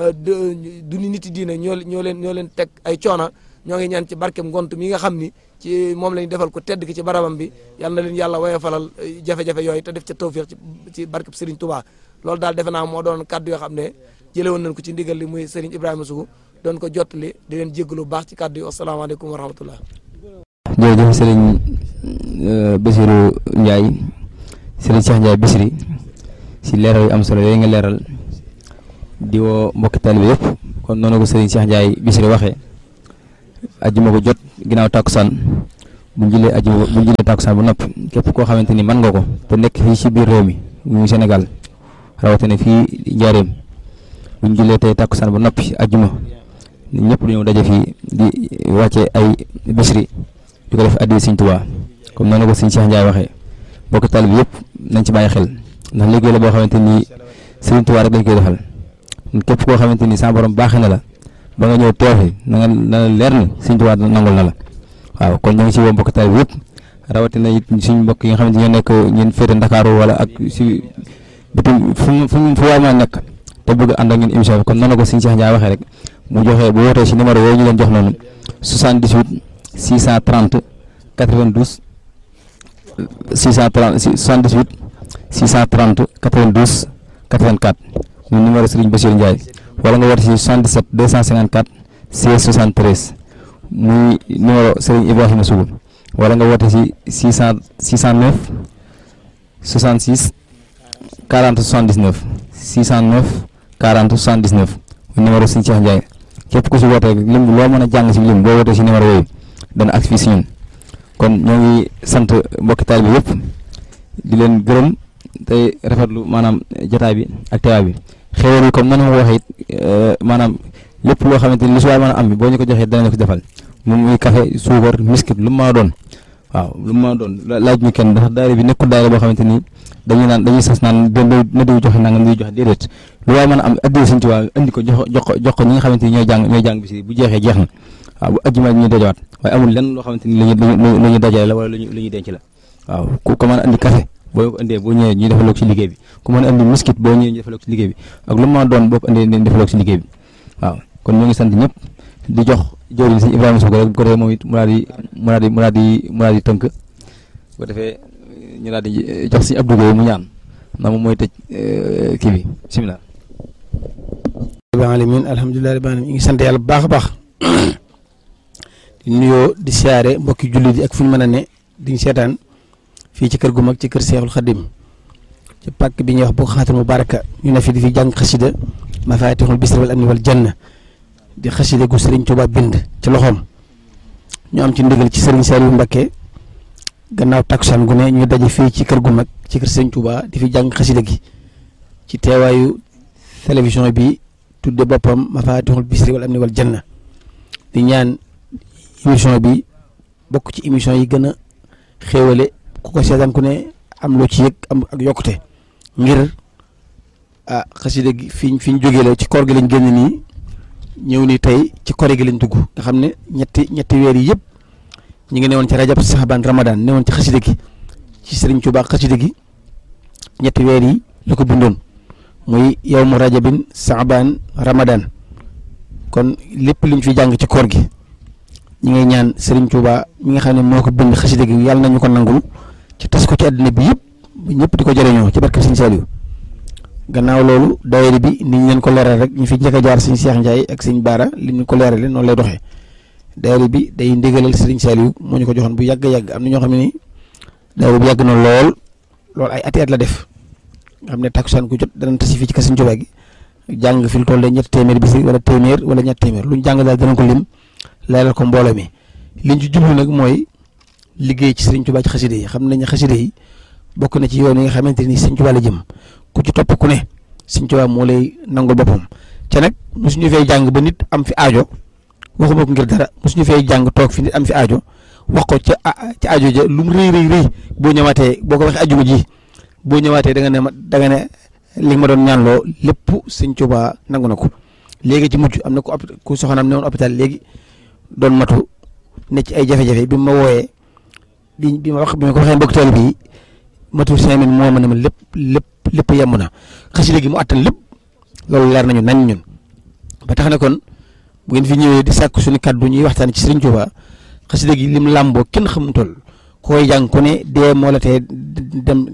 du ni nit diine ñoo ñoo leen ñoo leen teg ay coona ñoo ngi ñaan ci barkem ngont mi nga xam ni ci moom lañu defal ko tedd ki ci barabam bi yal na leen yàlla woye falal jafe-jafe yooyu te def ca tawfiq ci ci barkeb Serigne Touba loolu daal defe naa moo doon kaddu yoo xam ne jële woon nañ ko ci ndigal li muy Serigne Ibrahima Sougou doon ko jottali di leen jéggalu bu baax ci kaddu yi asalaamaaleykum wa rahmatullah jërëjëf Serigne Bassirou Ndiaye Serigne Cheikh Ndiaye Bichri si leeral yu am solo yooyu nga leeral di woo mbokki taalibe yëpp kon noonu ko Serigne Cheikh Ndiaye Bichri waxee ajjuma ko jot ginnaaw takkusaan bu ñu jëlee ajjuma bu ñu jëlee takkusaan bu noppi képp koo xamante ni mën nga ko te nekk fii ci biir réew mi muy Sénégal rawatina fii Njaaréem bu ñu jëlee tey takkusaan bu noppi ajjuma ñëpp dañoo daje fii di wàcce ay bisri di ko def addi Sëñ Tuubaa comme noonu ko Sëñ Cheikh Ndiaye waxee bokk taalibe bi yëpp nañ ci bàyyi xel ndax liggéey la boo xamante ni Sëñ Tuubaa rek lañ koy defal képp koo xamante ni sa borom baaxee na la ba nga ñëw teew fi na nga na la leer ni Sëñ Tuubaa nangul na la waaw kon ñu ngi ci woo mbokk taalibe bi yëpp rawatina it suñ mbokk yi nga xamante ñoo nekk ñun féete Ndakaaru wala ak si bitim fu mu fu mu fu waay ma nekk te bëgg ànd ak ñun émission bi kon noonu ko Sëñ Cheikh Ndiaye waxee rek mu joxe bu wootee si numéro yooyu ñu leen jox noonu soixante-dix-huit six cent trente quatre-vingt-douze six cent trente soixante-dix-huit six cent trente quatre-vingt-douze quatre-vingt-quatre muy numéro Serigne Bassirou Ndiaye wala nga woote si soixante-dix-sept deux cent cinquante-quatre seize soixante-treize muy numéro Serigne Ibrahima Sougou wala nga woote si six cent six cent neuf soixante-six quarante soixante-dix-neuf six cent neuf quarante soixante-dix-neuf muy numéro Serigne Cheikh Ndiaye képp ku si woote rek lim loo mën a jàng si lim boo wootee si numéro yooyu dana ak fii si ñun kon ñoo ngi sant mbokki taalibe bi yëpp di leen gërëm tey rafetlu maanaam jotaay bi ak teewaay bi xéwal yi comme nan ma ko waxee it maanaam lépp loo xamante ni lu si waay mën a am bi boo ñu ko joxee danañ ko defal moom muy café suukar miskit lu mu mën a doon waaw lu mu mën a doon laaj ñu kenn ndax daayira bi nekkul daayira boo xamante ni dañuy naan dañuy sas naan na diw joxe nangam diw joxe déedéet lu waay mën a am addi Sëñ Tuubaa indi ko jox jox ko jox ko ñi nga xamante ni ñooy jàng ñooy jàng bi si bu jeexee jeex na waaw bu ajjuma ñuy dajawaat waaye amul lenn loo xamante ni lu ñu lu ñu dajale la wala lu ñu lu ñuy denc la waaw ku ko mën a andi café boo ko indee boo ñëwee ñu defaloo ko ci liggéey bi ku mën a andi miskit boo ñëwee ñu defaloo ko ci liggéey bi ak lu mu mën a doon boo ko indee ñu defaloo ko ci liggéey bi waaw kon ñoo ngi sant ñëpp di jox jëwriñ Sëñ Ibrahima Sougou rek bu ko defee moom it mu daal di mu daal di mu daal di mu daal di tënk bu ko defee ñu daal di jox Sëñ Abdou Gueye mu ñaan na moom mooy tëj kii bi bismillah rabbil alamin alhamdulilah rabbil alamin ñu ngi sant yàlla bu baax a baax di nuyoo di siyaare mbokki jullit yi ak fu ñu mën a ne diñ seetaan fii ci kër gu mag ci kër Seexul Xadim ci pàkk bi ñuy wax Buqaatul Mubaaraka ñu ne fi di fi jàng xasida Mafaatihul Bisri wal Amni wal Janna di xasida gu Sëriñ Tuubaa bind ci loxoom ñu am ci ndigal ci Sëriñ Saliou Mbacké gannaaw takkusaan gu ne ñu daje fii ci kër gu mag ci kër Sëriñ Tuubaa di fi jàng xasida gi ci teewaayu télévision bi tudde boppam Mafaatihul Bisri wal Amni wal Janna di ñaan émission bi bokk ci émission yi gën a xéewale ku ko seetaan ku ne am loo ci yëg am ak yokkute ngir ah xasida gi fiñ fi ñu jógee la ci koor gi lañ génn nii ñëw ni tey ci koor gi lañ dugg nga xam ne ñetti ñetti weer yi yëpp ñu ngi newoon ci rajab saxabaan ramadan newoon ci xasida gi ci Sëriñ Tuubaa xasida gi ñetti weer yi la ko bindoon muy yawmu rajabin saxabaan ramadan kon lépp liñ fi jàng ci koor gi ñi ngay ñaan Sëriñ Tuubaa mi nga xam ne moo ko bind xasida gi yàlla nañu ko nangul ci tas ko ci àddina bi yëpp ñëpp di ko jëriñoo ci barke Sëriñ Saliou gannaaw loolu daayira bi ni ñu leen ko leeral rek ñu fi njëkk a jaar Sëriñ Cheikh Ndiaye ak Sëriñ Baara li ñu ko leerale noonu lay doxee daayira bi day ndigalal Sëriñ Saliou moo ñu ko joxoon bu yàgg yàgg am na ñoo xam ne ni daayira bi yàgg na lool loolu ay ati at la def nga xam ne takkusaan ku jot danañ tasi fii ci kër Sëriñ Tuubaa gi jàng fi lu toll ñetti téeméer bis wala téeméer wala ñetti téeméer lu ñu jàng daal danañ ko lim leeral ko mbooloo mi liñ ci jublu nag mooy liggéey ci Sëriñ Tuubaa ci xasida yi xam nañ ne xasida yi bokk na ci yoon yi nga xamante ni Sëriñ Tuubaa la jëm ku ci topp ku ne Sëriñ Tuubaa moo lay nangul boppam ca nag mosuñu fay jàng ba nit am fi aajo waxuma ko ngir dara mosuñu fay jàng toog fi nit am fi aajo wax ko ca ca aajo ja lu mu rëy rëy rëy boo ñëwaatee boo ko waxee ajuma ji boo ñëwaatee da nga ne ma da nga ne li ma doon ñaanloo lépp Sëriñ Tuubaa nangu na ko léegi ci mujj am na ku ku soxnaam ne woon hôpital léegi doon matu ne ci ay jafe-jafe bi ma wooyee bi bi ma wax bi ma ko waxee mbokk teel bi matul cinq mille moo ma ne ma lépp lépp lépp yemb na xasida gi mu attan lépp loolu leer nañu nañ ñun ba tax na kon bu ngeen fi ñëwee di sàkk suñu kàddu ñuy waxtaan ci Sëriñ Tuubaa xasida gi lim làmboo kenn xamul toll koy jàng ku ne dee moo la tee dem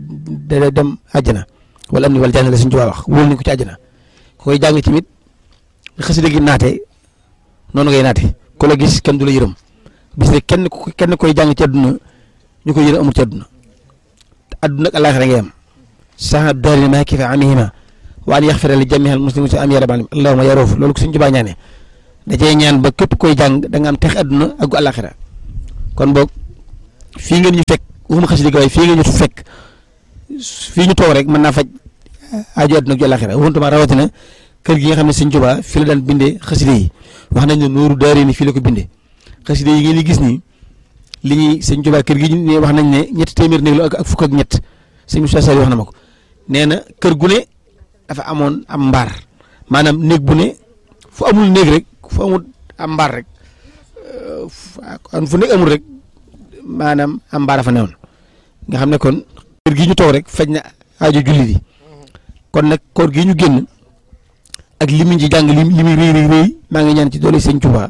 dem àjjana wala am ni wala jàng la Sëriñ Tuubaa wax wóolu nañ ko ci àjjana koy jàng tamit xasida gi naate noonu ngay naate ku la gis kenn du la yërëm bis ne kenn kenn koy jàng ci àdduna ñu koy yërëm amul ci àdduna àdduna ak àllaaxira ngay am saxab daari ma kifa amihima wa an yaxfira li jamiil muslimin am ya rabbal allahumma ya roof loolu ko Sëriñ Tuubaa ñaane da cay ñaan ba képp koy jàng da nga am tex àdduna ak gu àllaaxira kon boog fii ngeen ñu fekk waxuma xasida gi waaye fii ngeen ñu fekk fii ñu toog rek mën naa faj aajo àdduna ak gu àllaaxira waxuntuma rawatina kër gi nga xam ne Sëñ Tuubaa fi la daan bindee xasida yi wax nañ ne Nuuru Daarayni fii la ko bindee xasida yi ngeen di gis nii li ñuy Sëñ Tuubaa kër gi ñu wax nañ ne ñetti téeméer néeg la ak fukk ak ñett sëñ Moussa Sall wax na ma ko nee na kër gu ne dafa amoon am mbaar maanaam néeg bu ne fu amul néeg rek fu amul am mbaar rek fu néeg amul rek maanaam am mbaar fa newoon nga xam ne kon kër gi ñu toog rek faj na aajo jullit yi kon nag koor gi ñu génn ak li mu ci jàng li li muy rëy rëy rëy maa ngi ñaan ci doole Sëñ Tuubaa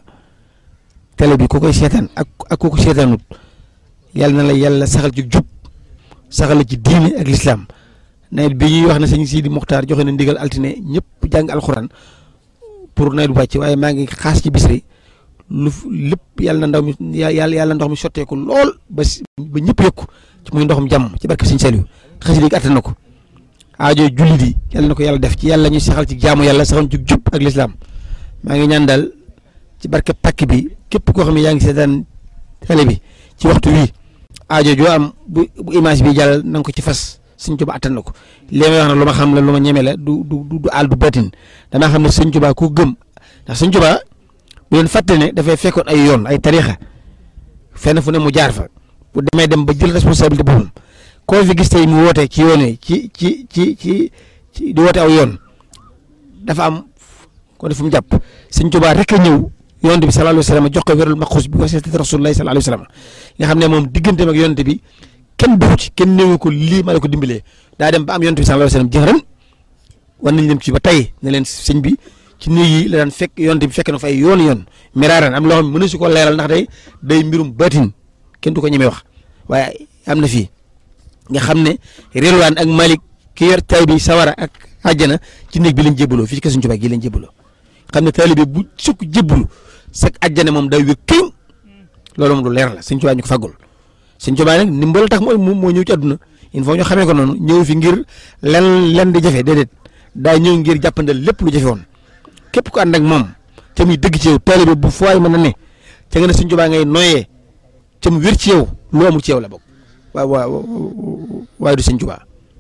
télé bi ku koy seetaan ak ak ku ko seetaanut yàlla na la yàlla saxal ci jub saxal ci diine ak lislaam nawet bi ñuy wax ne sëñ Sidi Muxtaar joxe na ndigal altine ñëpp jàng alxuraan pour nawet bu wàcc waaye maa ngi xaas ci Bichri lu lépp yàlla na ndaw mi yàlla yàlla ndox mi sotteeku lool ba ba ñëpp yëkku ci muy ndoxum jàmm ci barke Sëñ Saliou xasida gi attan na ko aajo jullit yi yàlla na ko yàlla def ci yàlla ñuy saxal ci jaamu yàlla saxal ci jub ak lislaam maa ngi ñaan daal ci barke pàkk bi képp koo xam ne yaa ngi seetaan télé bi ci waxtu wi aajo joo am bu bu image bi jàll na nga ko ci fas Sëñ Tuubaa attan na ko li may wax na lu ma xam la lu ma ñeme la du du du àll du batin damaa xam ne Sëñ Tuubaa ku gëm ndax Sëñ Tuubaa bu leen fàtte ne dafay fekkoon ay yoon ay tariixa fenn fu ne mu jaar fa bu demee dem ba jël responsabilité boobu koo fi gis tey mu woote ci yoon yi ci ci ci ci ci di woote aw yoon dafa am kon fu mu jàpp Sëñ Tuubaa rek a ñëw yonent bi sallallahu alayhi wa sallam jox ko wérul maxuus bi ko seet Rasulullahi sallallahu alayhi wa sallam nga xam ne moom digganteem ak yonent bi kenn dugg ci kenn néewu ko lii ma la ko dimbalee daa dem ba am yonent bi sallallahu alayhi wa sallam jëxëran wan nañ leen ci ba tey ne leen sëñ bi ci néeg yi la daan fekk yonent bi fekk na fa ay yoon yoon miraaran am loo xam ne mënu si ko leeral ndax day day mbirum baatin kenn du ko ñemee wax waaye am na fii nga xam ne Rilwaan ak Malik ki yor tay bi sawara ak àjjana ci néeg bi lañ jébbaloo fii ci kër Sëñ Tuubaa gi lañ jébbaloo xam ne taalibe bu sukk jébbalu sax àjjana moom day wér këñ loolu moom lu leer la Sëñ Tuubaa ñu ko faggul Sëñ Tuubaa nag ndimbal tax moo moo ñëw ci àdduna il faut ñu xamee ko noonu ñëw fi ngir len len di jafe déedéet daa ñëw ngir jàppandal lépp lu jafe woon képp ku ànd ak moom te muy dëgg ci yow taalibe bu fooy mën na ne te nga ne Sëñ Tuubaa ngay noyyee te mu wér ci yow lu amul ci yow la bokk waaw waaw waaye du Sëñ Tuubaa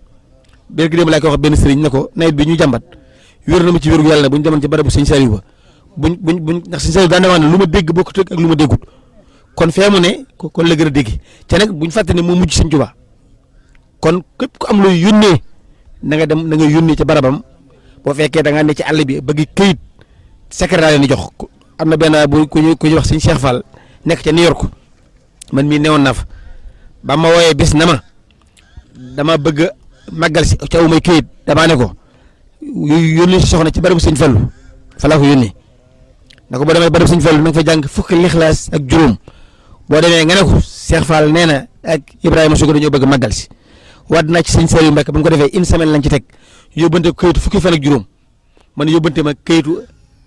bér gi démb laa koy wax benn sëriñ ne ko nawet bi ñu jàmbat wér na ma ci wérgu yàlla ne bu ñu demoon ci barabu Sëñ Saliou ba buñ buñ buñ ndax Sëñ Saliou daan na wax ne lu ma dégg bokkut ak lu ma déggut kon fee mu ne kon la gën a dégg te nag buñ fàtte ne moo mujj Sëñ Tuubaa kon képp ku am looy yónnee na nga dem na nga yónnee ca barabam boo fekkee da ngaa ne ci àll bi bëgg këyit secrétaire ni jox am na benn bu ku ñuy ku ñuy wax Sëñ Cheikh Fall nekk ca New York man mii newoon naa fa ba ma wooyee bis na ma dama bëgg a màggal si ca umay këyit damaa ne ko yónnee si soxna ci barabu Sëñ Fallu fa laa ko yónnee na ko boo demee barabu Sëñ Fallu na nga fa jàng fukki lixlaas ak juróom boo demee nga ne ko Cheikh Fall nee na ak Ibrahima Sugu dañoo bëgg a màggal si waat naa ci Sëñ Saliou Mbacke ba mu ko defee une semaine lañ ci teg yóbbante ko këyitu fukki fan ak juróom man yóbbante ma këyitu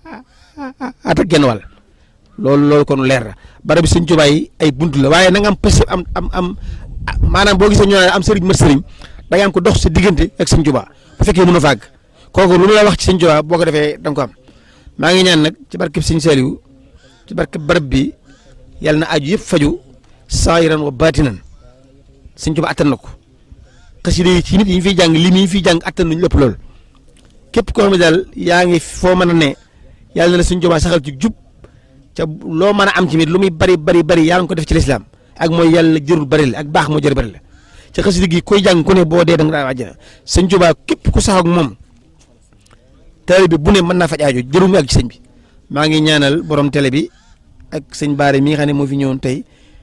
at ak genn wàll loolu loolu kon leer na barabu Sëñ Tuubaa yi ay bunt la waaye na nga am pës am am am maanaam boo gisee ñu naan am sëriñ mat sëriñ da nga am ko dox sa diggante ak Sëñ Tuubaa bu fekkee mën a fàgg kooku lu mu la wax ci Sëñ Tuubaa boo ko defee da nga ko am maa ngi ñaan nag ci barkeb Sëñ Saliou ci barkeb barab bi yàlla na aju yëpp faju saayiran wa baatinan Sëñ Tuubaa attan na ko xasida yi ci nit yi ñu fiy jàng li mi fiy jàng attan nañu lépp loolu képp koo xam ne daal yaa ngi foo mën a ne yàlla na la Sëñ Tuubaa saxal ci jub ca loo mën a am ci mit lu muy bari bari bari yàlla nga ko def ci lislaam ak mooy yàlla jërul bari la ak baax moo jër bari la ca xasida gi koy jàng ku ne boo dee da nga daa àjjana Sëñ Tuubaa képp ku sax ak moom taalibe bi bu ne mën naa faj aajo jërum ak ci sëñ bi maa ngi ñaanal borom télé bi ak sëñ Baare mi nga xam ne moo fi ñëwoon tey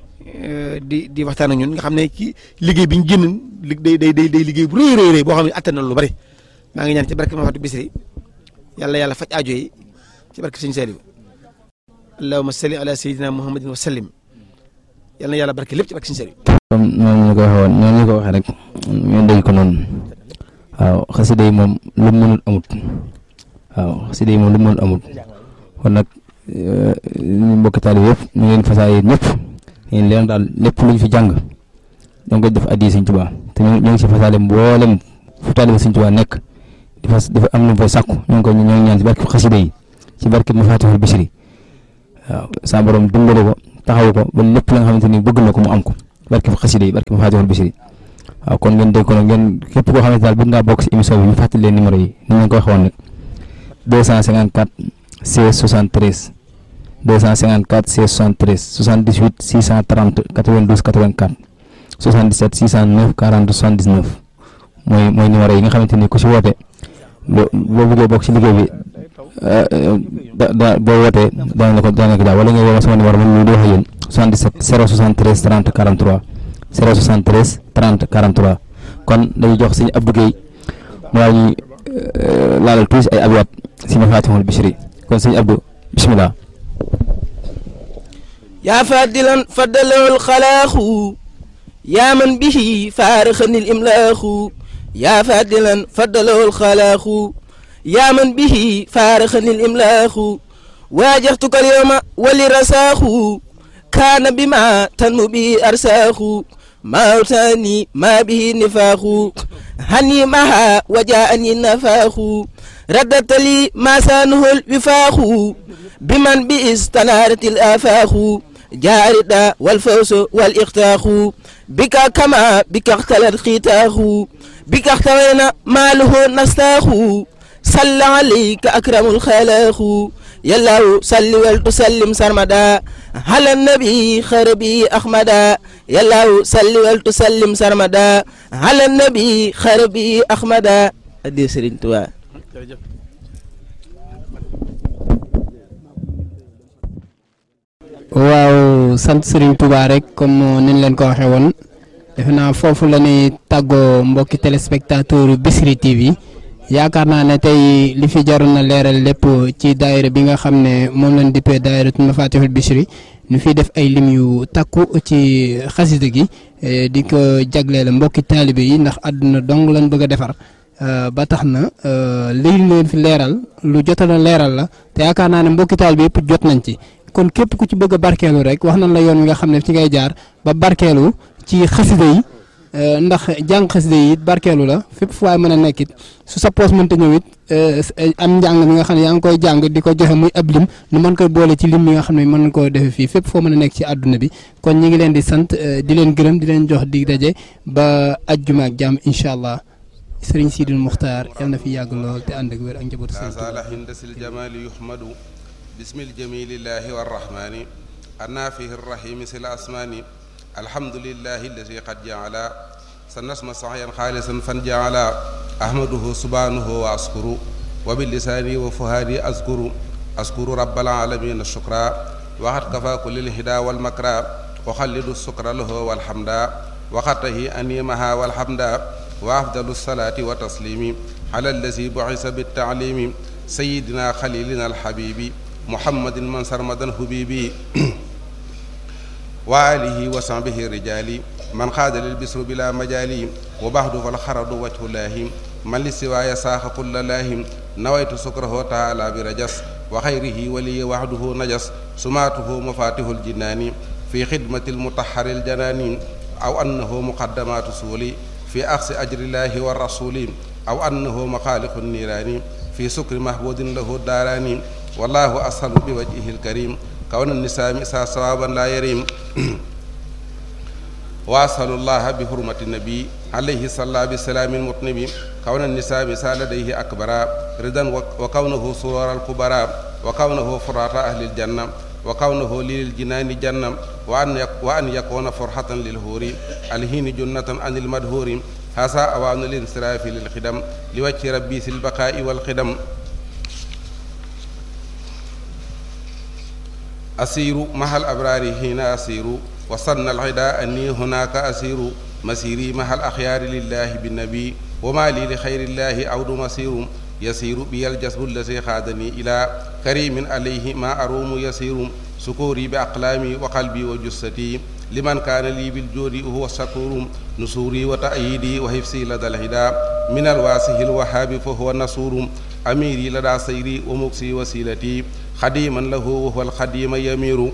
di di waxtaan ak ñun nga xam ne ci liggéey bi ñu génn day day day day liggéey bu rëy rëy rëy boo xam ne attan na lu bari maa ngi ñaan ci barke ma fatu Bichri yàlla yàlla faj aajo yi ci barke Sëñ Saliou allahumma salli ala sayyidina muhammadin wa sallim yàlla na yàlla barke lépp ci barke Sëñ Saliou. comme noonu ñu ko waxee woon noonu ñu ko waxee rek ñu dégg ko noonu waaw xasida yi moom lu mu mënul amut waaw xasida yi moom lu mu mënul amut kon nag ñu mbokk taalibe yëpp ñu leen fasaay ñëpp yéen leen daal lépp luñ fi jàng donc ko def addi Sëñ Tuubaa te ñu ngi si fasaale mboolem fu taalibe Sëñ Tuubaa nekk di fas dafa am lu fay sàkku ñu ngi ko ñu ngi ñaan ci barke xasida yi ci barke Mafatihul Bichri waaw sa borom dimbale ko taxaw ko ba lépp la nga xamante ni bëgg na ko mu am ko barke fa xasida yi barke ma Faatihul Bichri waaw kon ngeen dégg ko nag ngeen képp koo xamante daal bëgg ngaa bokk si émission bi ñu fàttali leen numéro yi ni ñu ko waxoon nag deux cent cinquante-quatre seize soixante-treize deux cent cinquante-quatre seize soixante-treize soixante-dix-huit six cent trente quatre-vingt-douze quatre-vingt-quatre soixante-dix-sept six cent neuf quarante soixante-dix-neuf mooy mooy numéro yi nga xamante ni ku si woote boo boo bëggee bokk si liggéey bi da da boo wootee daañu la ko daañu la ko daal wala nga woo sama numéro man mii di wax ak yéen soixante-dix-sept zéro soixante-treize trente quarante-trois zéro soixante-treize trente quarante-trois kon dañuy jox suñu Abdou Guèye mu daal ñuy laalal tuuti ay abyaat si Mafatihul Bichri kon suñu Abdou bismillah. yaa fadilan faddalawul xalaaxu yaa man bihi faaraxanil imlaaxu yaa fadilan faddalawul xalaaxu yaa man bihi faaraxanil imlaaxu waajaxtuka alyawma wali rasaaxu kaana bima tanmu bi arsaaxu maawtaani maa bihi nifaaxu hani maha wajaani nafaaxu raddatali maa saanuhul wifaaxu biman bi istanaaratil afaaxu jaarida wal fawsu wal ixtaaxu bika kama bika ixtalat xiitaaxu bika ixtawayna maaluhu nastaaxu salli alayka akramul xalaaxu yallaahu salli wal tusallim sarmada ala nabi xarabi ahmada yallaahu salli wal tusallim sarmada ala nabi xarabi ahmada addi Sëriñ Tuubaa. waaw sant Serigne Touba rek comme niñ leen ko waxee woon defe naa foofu la ñuy tàggoo mbokki téléspectateur Bichri T V yaakaar naa ne tey li fi jaroon na leeral lépp ci daayira bi nga xam ne moom lañ dippee daayira Mafatihul Bichri ñu fiy def ay lim yu takku ci xasida gi di ko jagleel mbokki taalibe yi ndax àdduna dong lañ bëgg a defar ba tax na li leen fi leeral lu jotal a leeral la te yaakaar naa ne mbokki taalibe yëpp jot nañ ci. kon képp ku ci bëgg a barkeelu rek wax nañ la yoon wi nga xam ne ci ngay jaar ba barkeelu ci xasida yi ndax jàng xasida yi it barkeelu la fépp fu waay mën a nekk it su sa poos mënta ñëw it am njàng mi nga xam ne yaa ngi koy jàng di ko joxe muy ab lim nu mën koy boole ci lim mi nga xam ne mën nañ koo defee fii fépp foo mën a nekk ci àdduna bi kon ñi ngi leen di sant di leen gërëm di leen jox dig daje ba ajjuma ak jàmm incha allah Serigne Sidil Muxtaar yal na fi yàgg lool te ànd ak wér ak njabootu Serigne بسم الجميل الله والرحمن النافه الرحيم سل الأسمان الحمد لله الذي قد جعل سنسمى صحيا خالصا فنجعل أحمده سبحانه وأشكر وباللسان وفهادي أذكر أذكر رب العالمين الشكرا وقد كفى كل الهدى والمكرى وخلد السكر له والحمد وقته أنيمها والحمد وأفضل الصلاة وتسليم على الذي بعث بالتعليم سيدنا خليلنا الحبيب محمد من سرمدا حبيبي وآله وصحبه الرجال من خاد للبسر بلا مجال وبعد فالخرد وجه الله من للسواي ساخ كل الله نويت سكره تعالى برجس وخيره ولي وحده نجس سماته مفاتيح الجنان في خدمة المطهر الجنان أو أنه مقدمات سولي في أخذ أجر الله والرسول أو أنه مخالق النيران في سكر محبود له الداران والله أسهل بوجهه الكريم كون النساء مسا صوابا لا يريم وأسهل الله بحرمة النبي عليه صلى بسلام المطنب كون النساء مسا لديه أكبر رضا وكونه سرور الكبرى وكونه فرات أهل الجنة وكونه للجنان جنة وأن وأن يكون فرحة للهور الهين جنة عن المدهور هذا أوان الانصراف للخدم لوجه ربي في البقاء والخدم أسير مع الأبرار هنا أسير وصلنا العداء أني هناك أسير مسيري مع الأخيار لله بالنبي وما لي لخير الله عود مسير يسير بي الجسد الذي خادني إلى كريم عليه ما أروم يسير سكوري بأقلامي وقلبي وجستي لمن كان لي بالجود هو الشكور نصوري وتأييدي وحفظي لدى الهدى من الواسه الوهاب فهو النصور أميري لدى سيري ومكسي وسيلتي خديما له وهو الخديم يمير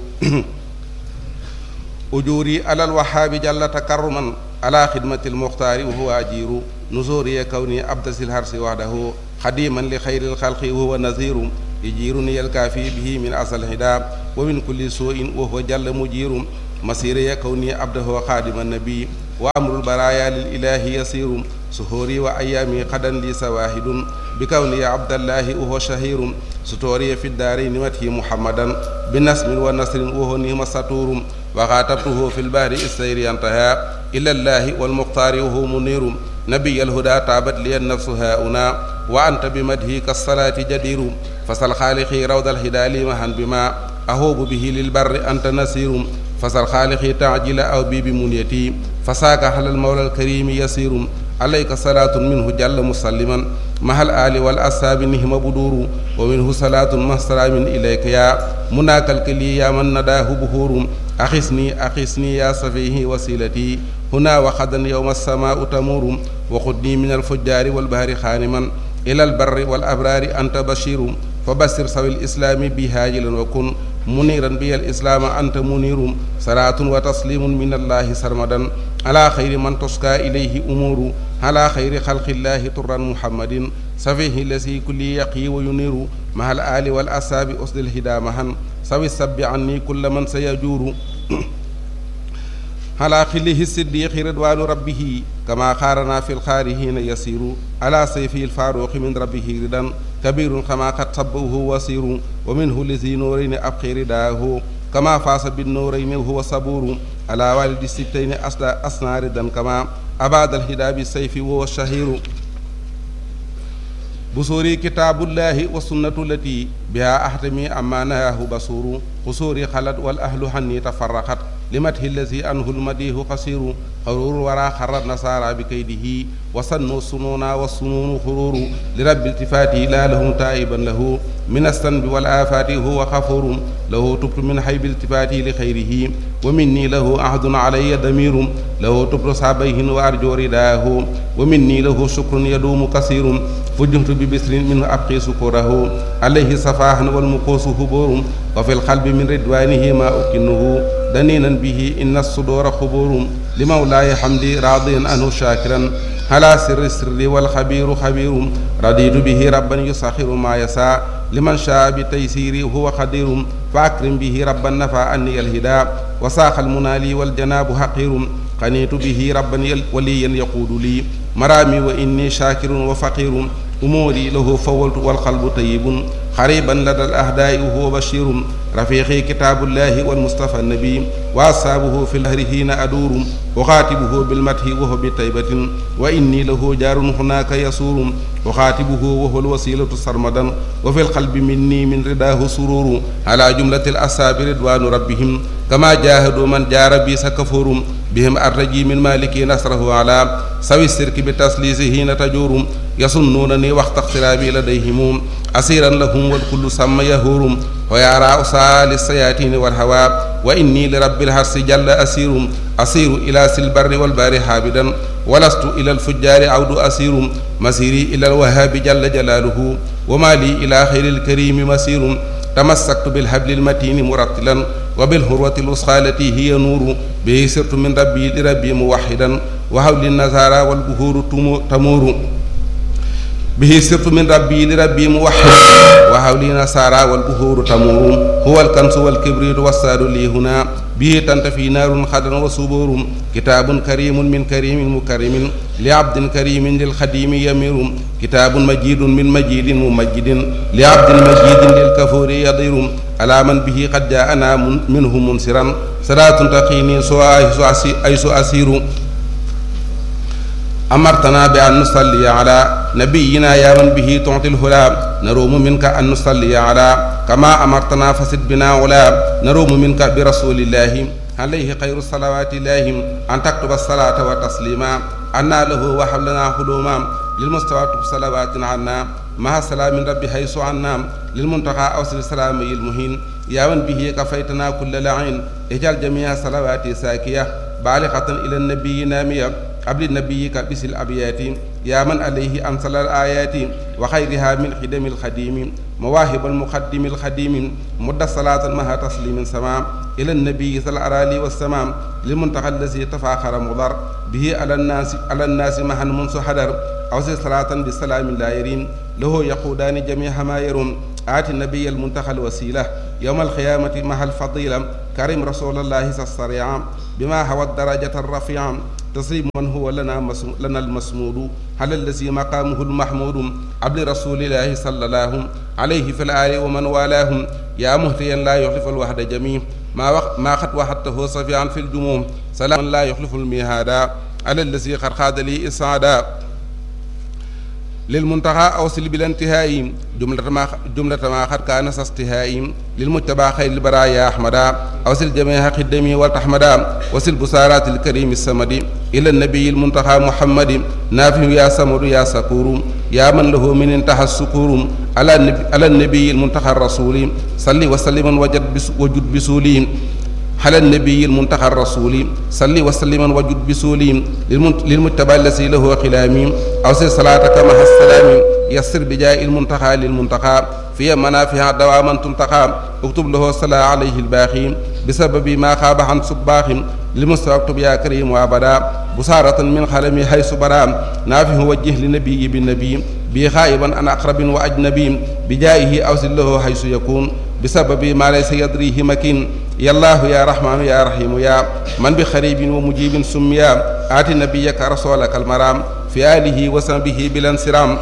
أجوري على الوهاب جل تكرما على خدمة المختار وهو أجير نزوري كوني أبدس الهرس وحده خديما لخير الخلق وهو نذير يجيرني الكافي به من أصل الهدى ومن كل سوء وهو جل مجير مسيري كوني عبده خادم النبي وأمر البرايا للإله يسير سهوري وأيامي قدا لي سواهد بكوني عبد الله وهو شهير ستوري في الدارين مته محمدا بنسم ونصر وهو نهم سطور وخاطبته في البحر السير ينتهى إلى الله والمختار وهو منير نبي الهدى تابت لي النفس هاؤنا وأنت بمدهي كالصلاة جدير فسل خالقي روض الهدى لي مهن بما أهوب به للبر أنت نسير فسل خالقي تعجل أو بي بمنيتي فساك على المولى الكريم يسير عليك صلاة منه جل مسلما مع الآل والأصحاب نهم بدور ومنه صلاة مع سلام إليك يا مناك الكلي يا من نداه بهور أخسني أخسني يا صفيه وسيلتي هنا وخدا يوم السماء تمور وخدني من الفجار والبهر خانما إلى البر والأبرار أنت بشير فبشر سوي الإسلام بهاجلا وكن منيرا بي الإسلام أنت منير صلاة وتسليم من الله سرمدا على خير من تسكى إليه أمور على خير خلق الله طرا محمد سفيه الذي كل يقي وينير مع الآل والأصحاب أسد الهدى مهن سوي السب عني كل من سيجور على خله الصديق رضوان ربه كما خارنا في الخارهين يسير على سيفه الفاروق من ربه ردا كبير كما قد صبه وسير ومنه لذي نورين أبقي رداه كما فاس بالنورين وهو صبور على والد الستين أصنع ردا كما أباد الهدى بالسيف وهو الشهير بصوري كتاب الله والسنة التي بها أحتمي أما نهاه بصور قصوري خلد والأهل حني تفرقت لمته الذي أنه المديه قصير قرور ورا خرد نصارى بكيده وصنوا السنون والسنون خرور لرب التفاته لا لهم تائبا له من الذنب والآفات هو غفور له تبت من حيب التفاته لخيره ومني له عهد علي ضمير له تبت صابيه وأرجو رداه ومني له شكر يدوم كثير فجمت ببسر منه أبقي سكره عليه صفاح والمقوس هبور وفي القلب من رضوانه ما أكنه دنينا به إن الصدور خبور لمولاي حمدي راضيا عنه شاكرا على سر السر والخبير خبير رضيت به ربا يسخر ما يسعى لمن شاء بتيسيري وهو قدير فأكرم به ربا نفع أني الهدى وساق المنالي والجناب حقير قنيت به ربا وليا يقود لي مرامي وإني شاكر وفقير أموري له فولت والقلب طيب قريبا لدى الأهداء وهو بشير رفيقي كتاب الله والمصطفى النبي وأصحابه في الهر حين أدور أخاتبه بالمدح وهو بطيبة وإني له جار هناك يسور أخاتبه وهو الوسيلة سرمدا وفي القلب مني من رداه سرور على جملة الأصحاب رضوان ربهم كما جاهدوا من جار بي سكفور بهم أرجي من مالك نصره على سوي السرك بتسليسه حين تجور يصنونني وقت اقترابي لديهم أسيرا لهم والكل سمى يهور ويرى أسال السياتين والهوى وإني لرب الحرس جل أسير أسير إلى سلبر والبار حابدا ولست إلى الفجار عود أسير مسيري إلى الوهاب جل جلاله وما لي إلى خير الكريم مسير تمسكت بالحبل المتين مرتلا وبالهروة الوسخى التي هي نور به سرت من ربي لربي موحدا وحول النزارى والبهور تمور به سرت من ربي لربي موحد وحولي نصارى والبهور تمور هو الكنس والكبريت والساد لي هنا به تنتفي نار خضر وصبور كتاب كريم من كريم مكرم لعبد كريم للخديم يمير كتاب مجيد من مجيد ممجد لعبد مجيد للكفور يضير على من به قد جاءنا منه منصرا صلاة تقيني سواء أيس أسير أمرتنا بأن نصلي على نبينا يا من به تعطي الهلا نروم منك أن نصلي على كما أمرتنا فسد بنا علا نروم منك برسول الله عليه خير الصلوات الله أن تكتب الصلاة وتسليما أنا له وحبلنا حلوما للمستوى صلوات عنا مع سلام ربي حيث عنا للمنتقى أوصل السلام المهين يا من به كفيتنا كل لعين اجعل جميع صلواتي ساكية بالغة إلى النبي نامية قبل النبي كبس الأبيات يا من عليه أنزل الآيات وخيرها من خدم الخديم مواهب المقدم الخديم مد صلاة مها تسليم سمام إلى النبي ذا الأرالي والسمام للمنتقى الذي تفاخر مضر به على الناس على الناس مها منذ حدر أوصي صلاة بالسلام لا يرين له يقودان جميع ما يرون آت النبي المنتقى الوسيلة يوم القيامة مع الفضيلة كريم رسول الله السريع بما هو الدرجة الرفيعة تسليم من هو لنا لنا المسمود على الذي مقامه المحمود عبد رسول الله صلى الله عليه في الآل ومن والاه يا مهتيا لا يخلف الوحد جميع ما وقت ما قد وحدته صفيعا في الجموم سلام لا يخلف الميهادا على الذي قد خاد لي إسعادا للمنتهى أوصل بالانتهاء جملة ما جملة ما قد كان استهاء للمتبع خير البرايا أحمدا أوصل جميع خدمي والتحمدا وصل بسارات الكريم السمد إلى النبي المنتهى محمد نافع يا سمر يا سكور يا من له من انتهى السكور على النبي, على النبي المنتهى الرسول صلي وسلم وجد بس وجد بسولي على النبي المنتهى الرسول صلي وسلم وجد بسولي للمتبع الذي له خلامي أوصل صلاتك مع السلام يسر بجاء المنتهى للمنتهى في منافع دواما تنتقى اكتب له الصلاة عليه الباقي بسبب ما خاب عن صباح للمستوى اكتب يا كريم وابدا بصارة من خلمي حيث برام نافه وجه لنبي بالنبي بي خائبا عن أقرب وأجنبي بجائه أوصل له حيث يكون بسبب ما ليس يدريه مكين يا الله يا رحمن يا رحيم يا من بخريب ومجيب سميا آت نبيك رسولك المرام في آله وصحبه بلا انصرام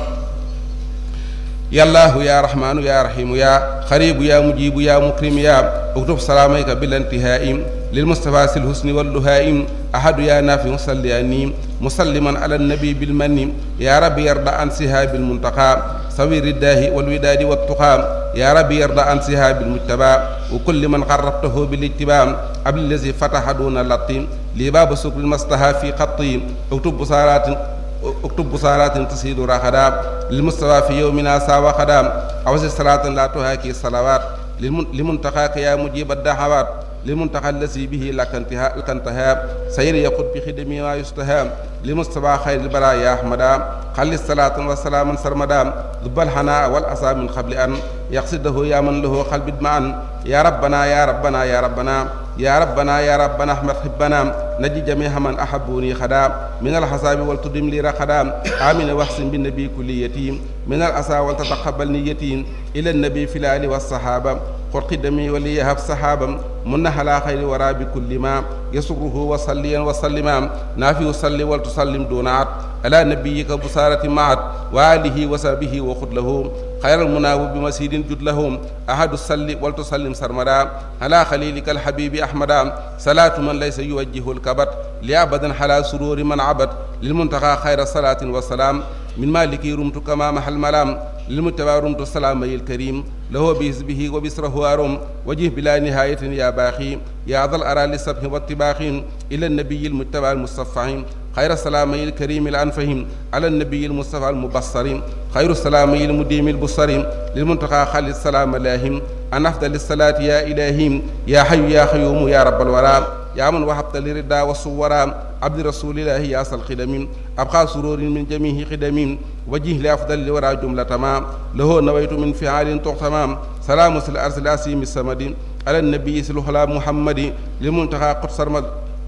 يا الله يا رحمن يا رحيم يا خريب يا مجيب يا مكرم يا اكتب سلاميك بلا انتهاء للمصطفى الحسن واللهائم أحد يا نافع صلياني مسلما على النبي بالمن يا رب يرضى عن سهاب المنتقى صوير الداه والوداد والتقى يا رب يرضى عن سهاب المجتبى وكل من قربته بالاتباع قبل الذي فتح دون اللطيم لباب سكر المصطفى في خطي اكتب بصارات اكتب بصارات تسيد راخدا للمصطفى في يومنا ساوى خدام أوزي صلاة لا تهاكي الصلوات لمنتقاك يا مجيب الدعوات لمنتقى الذي به لك انتهاء لك انتهاء سير يقود بخدمه ما يستهام لمصطفى خير البرايا أحمدا خلي الصلاة والسلام سرمدا ذب الحناء والأسى من قبل أن يقصده يا من له قلب ادمعا يا ربنا يا ربنا يا ربنا يا ربنا يا ربنا احمد حبنا نجي جميع من أحبوني خدام من الحساب والتدم لي رخدام آمين واحسن بالنبي كل يتيم من الأسى ولتتقبل نيتي إلى النبي في الآل والصحابة قل قدمي وليهب صحابا من على خير ورا بكل ما يسره وصليا وسلما نافي وصلي ولتسلم دون عد على نبيك بصارة معد وآله وصحبه وخذ له خير المناوب بمسيد جد لهم أحد الصلي ولتسلم سرمدا على خليلك الحبيب أحمدا صلاة من ليس يوجه الكبت لأبدا على سرور من عبد للمنتقى خير صلاة وسلام من مالك رمت كما محل ملام للمتبع رمت السلام الكريم له بحزبه وبسره أرم وجه بلا نهاية يا باخي يا ذا الأرى للسبح والطباخ إلى النبي المتبع المصطفى خير السلام الكريم الأنفهم على النبي المصطفى المبصر خير السلام المديم البصر للمنتقى خالد السلام لاهم أن أفضل الصلاة يا إلهيم يا حي يا قيوم يا رب الورى يا من وهبت للردى والصورى عبد رسول الله يا أصل خدم أبقى سرور من جميع خدم وجه لأفضل الورى جملة ما له نويت من فعال تغتمام سلام الأرض الأسيم السمد على النبي سلوحلا محمد للمنتقى قدس رمض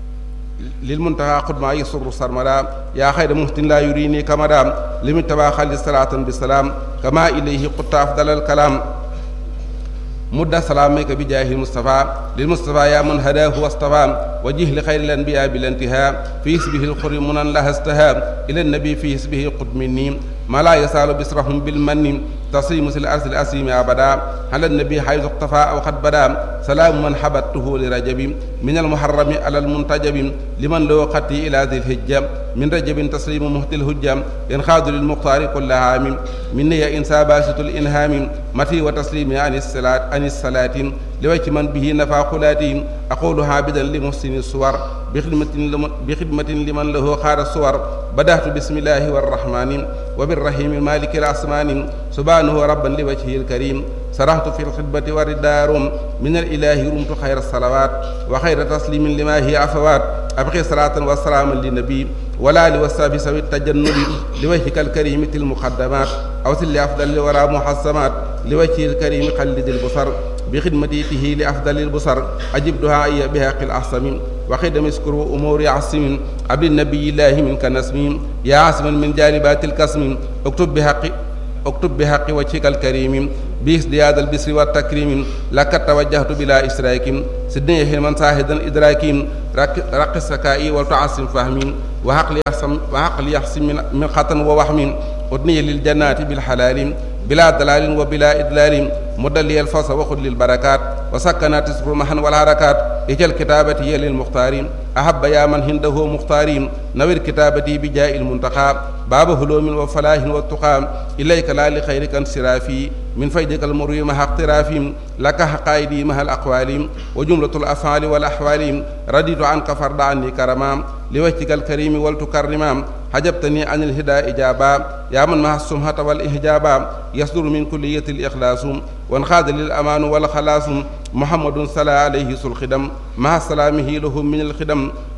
للمنتهى قد ما يسر سرمدا يا خير مهتن لا يريني كمدا لمن تبا خالد صلاة بالسلام كما إليه قد أفضل الكلام مد سلامك بجاه المصطفى للمصطفى يا من هداه واصطفى وجه لخير الأنبياء بالانتهاء في اسمه الخر منا لها استهاب إلى النبي في اسمه قد مني ما لا يسال بسرهم بالمن تصيم الأرض الأسيم أبدا على النبي حيث اقتفى أو قد بدا سلام من حبته لرجب من المحرم على المنتجب لمن له قتي إلى ذي الهجة من رجب تسليم مهت الهجة ينخاذ للمختار كل عام من يا إنسى باسط الإنهام متي وتسليم عن الصلاة عن الصلاة لوجه من به نفع خلاتي أقول عابدا لمحسن الصور بخدمة بخدمة لمن له خار الصور بدأت بسم الله والرحمن وبالرحيم مالك الأسمان سبحانه ربا لوجهه الكريم سرحت في الخدمة والدار من الإله رمت خير الصلوات وخير تسليم لما هي عفوات أبقي صلاة وسلاما للنبي ولا لوساب سوي التجنب لوجهك الكريم المقدمات أوصل لأفضل الورى محسمات لوجهه الكريم قلد البصر بخدمته لأفضل البصر أجب دعائي بحق الأحسم وخدم اسكر أمور عصم عبد النبي الله منك نسم يا عاصما من جالبات الكسم اكتب بحق اكتب بحق وجهك الكريم بإزدياد البسر والتكريم لك توجهت بلا إشراك سدني حلما ساهدا إدراكي رق السكائي وتعصم فهمي وعقل يحسم وعقل يحسم من, من خطن ووهم أدني للجنات بالحلال بلا دلال وبلا إدلال مدلي الفص وخذ للبركات وسكنات تسبر محن والحركات اجل كتابتي للمختارين أحب يا من هنده مختارين نوير كتابتي بجاء المنتقى باب هلوم وفلاح والتقى إليك لا لخيرك انصرافي من فيدك المروي مع اقترافي لك حقائدي مع الأقوال وجملة الأفعال والأحوال رديت عنك فرد عني كرما لوجهك الكريم والتكرما حجبتني عن الهدى إجابا يا من مع السمحة والإحجابا يصدر من كلية الإخلاص وانخاذ للأمان والخلاص محمد صلى عليه الخدم مع سلامه لهم من الخدم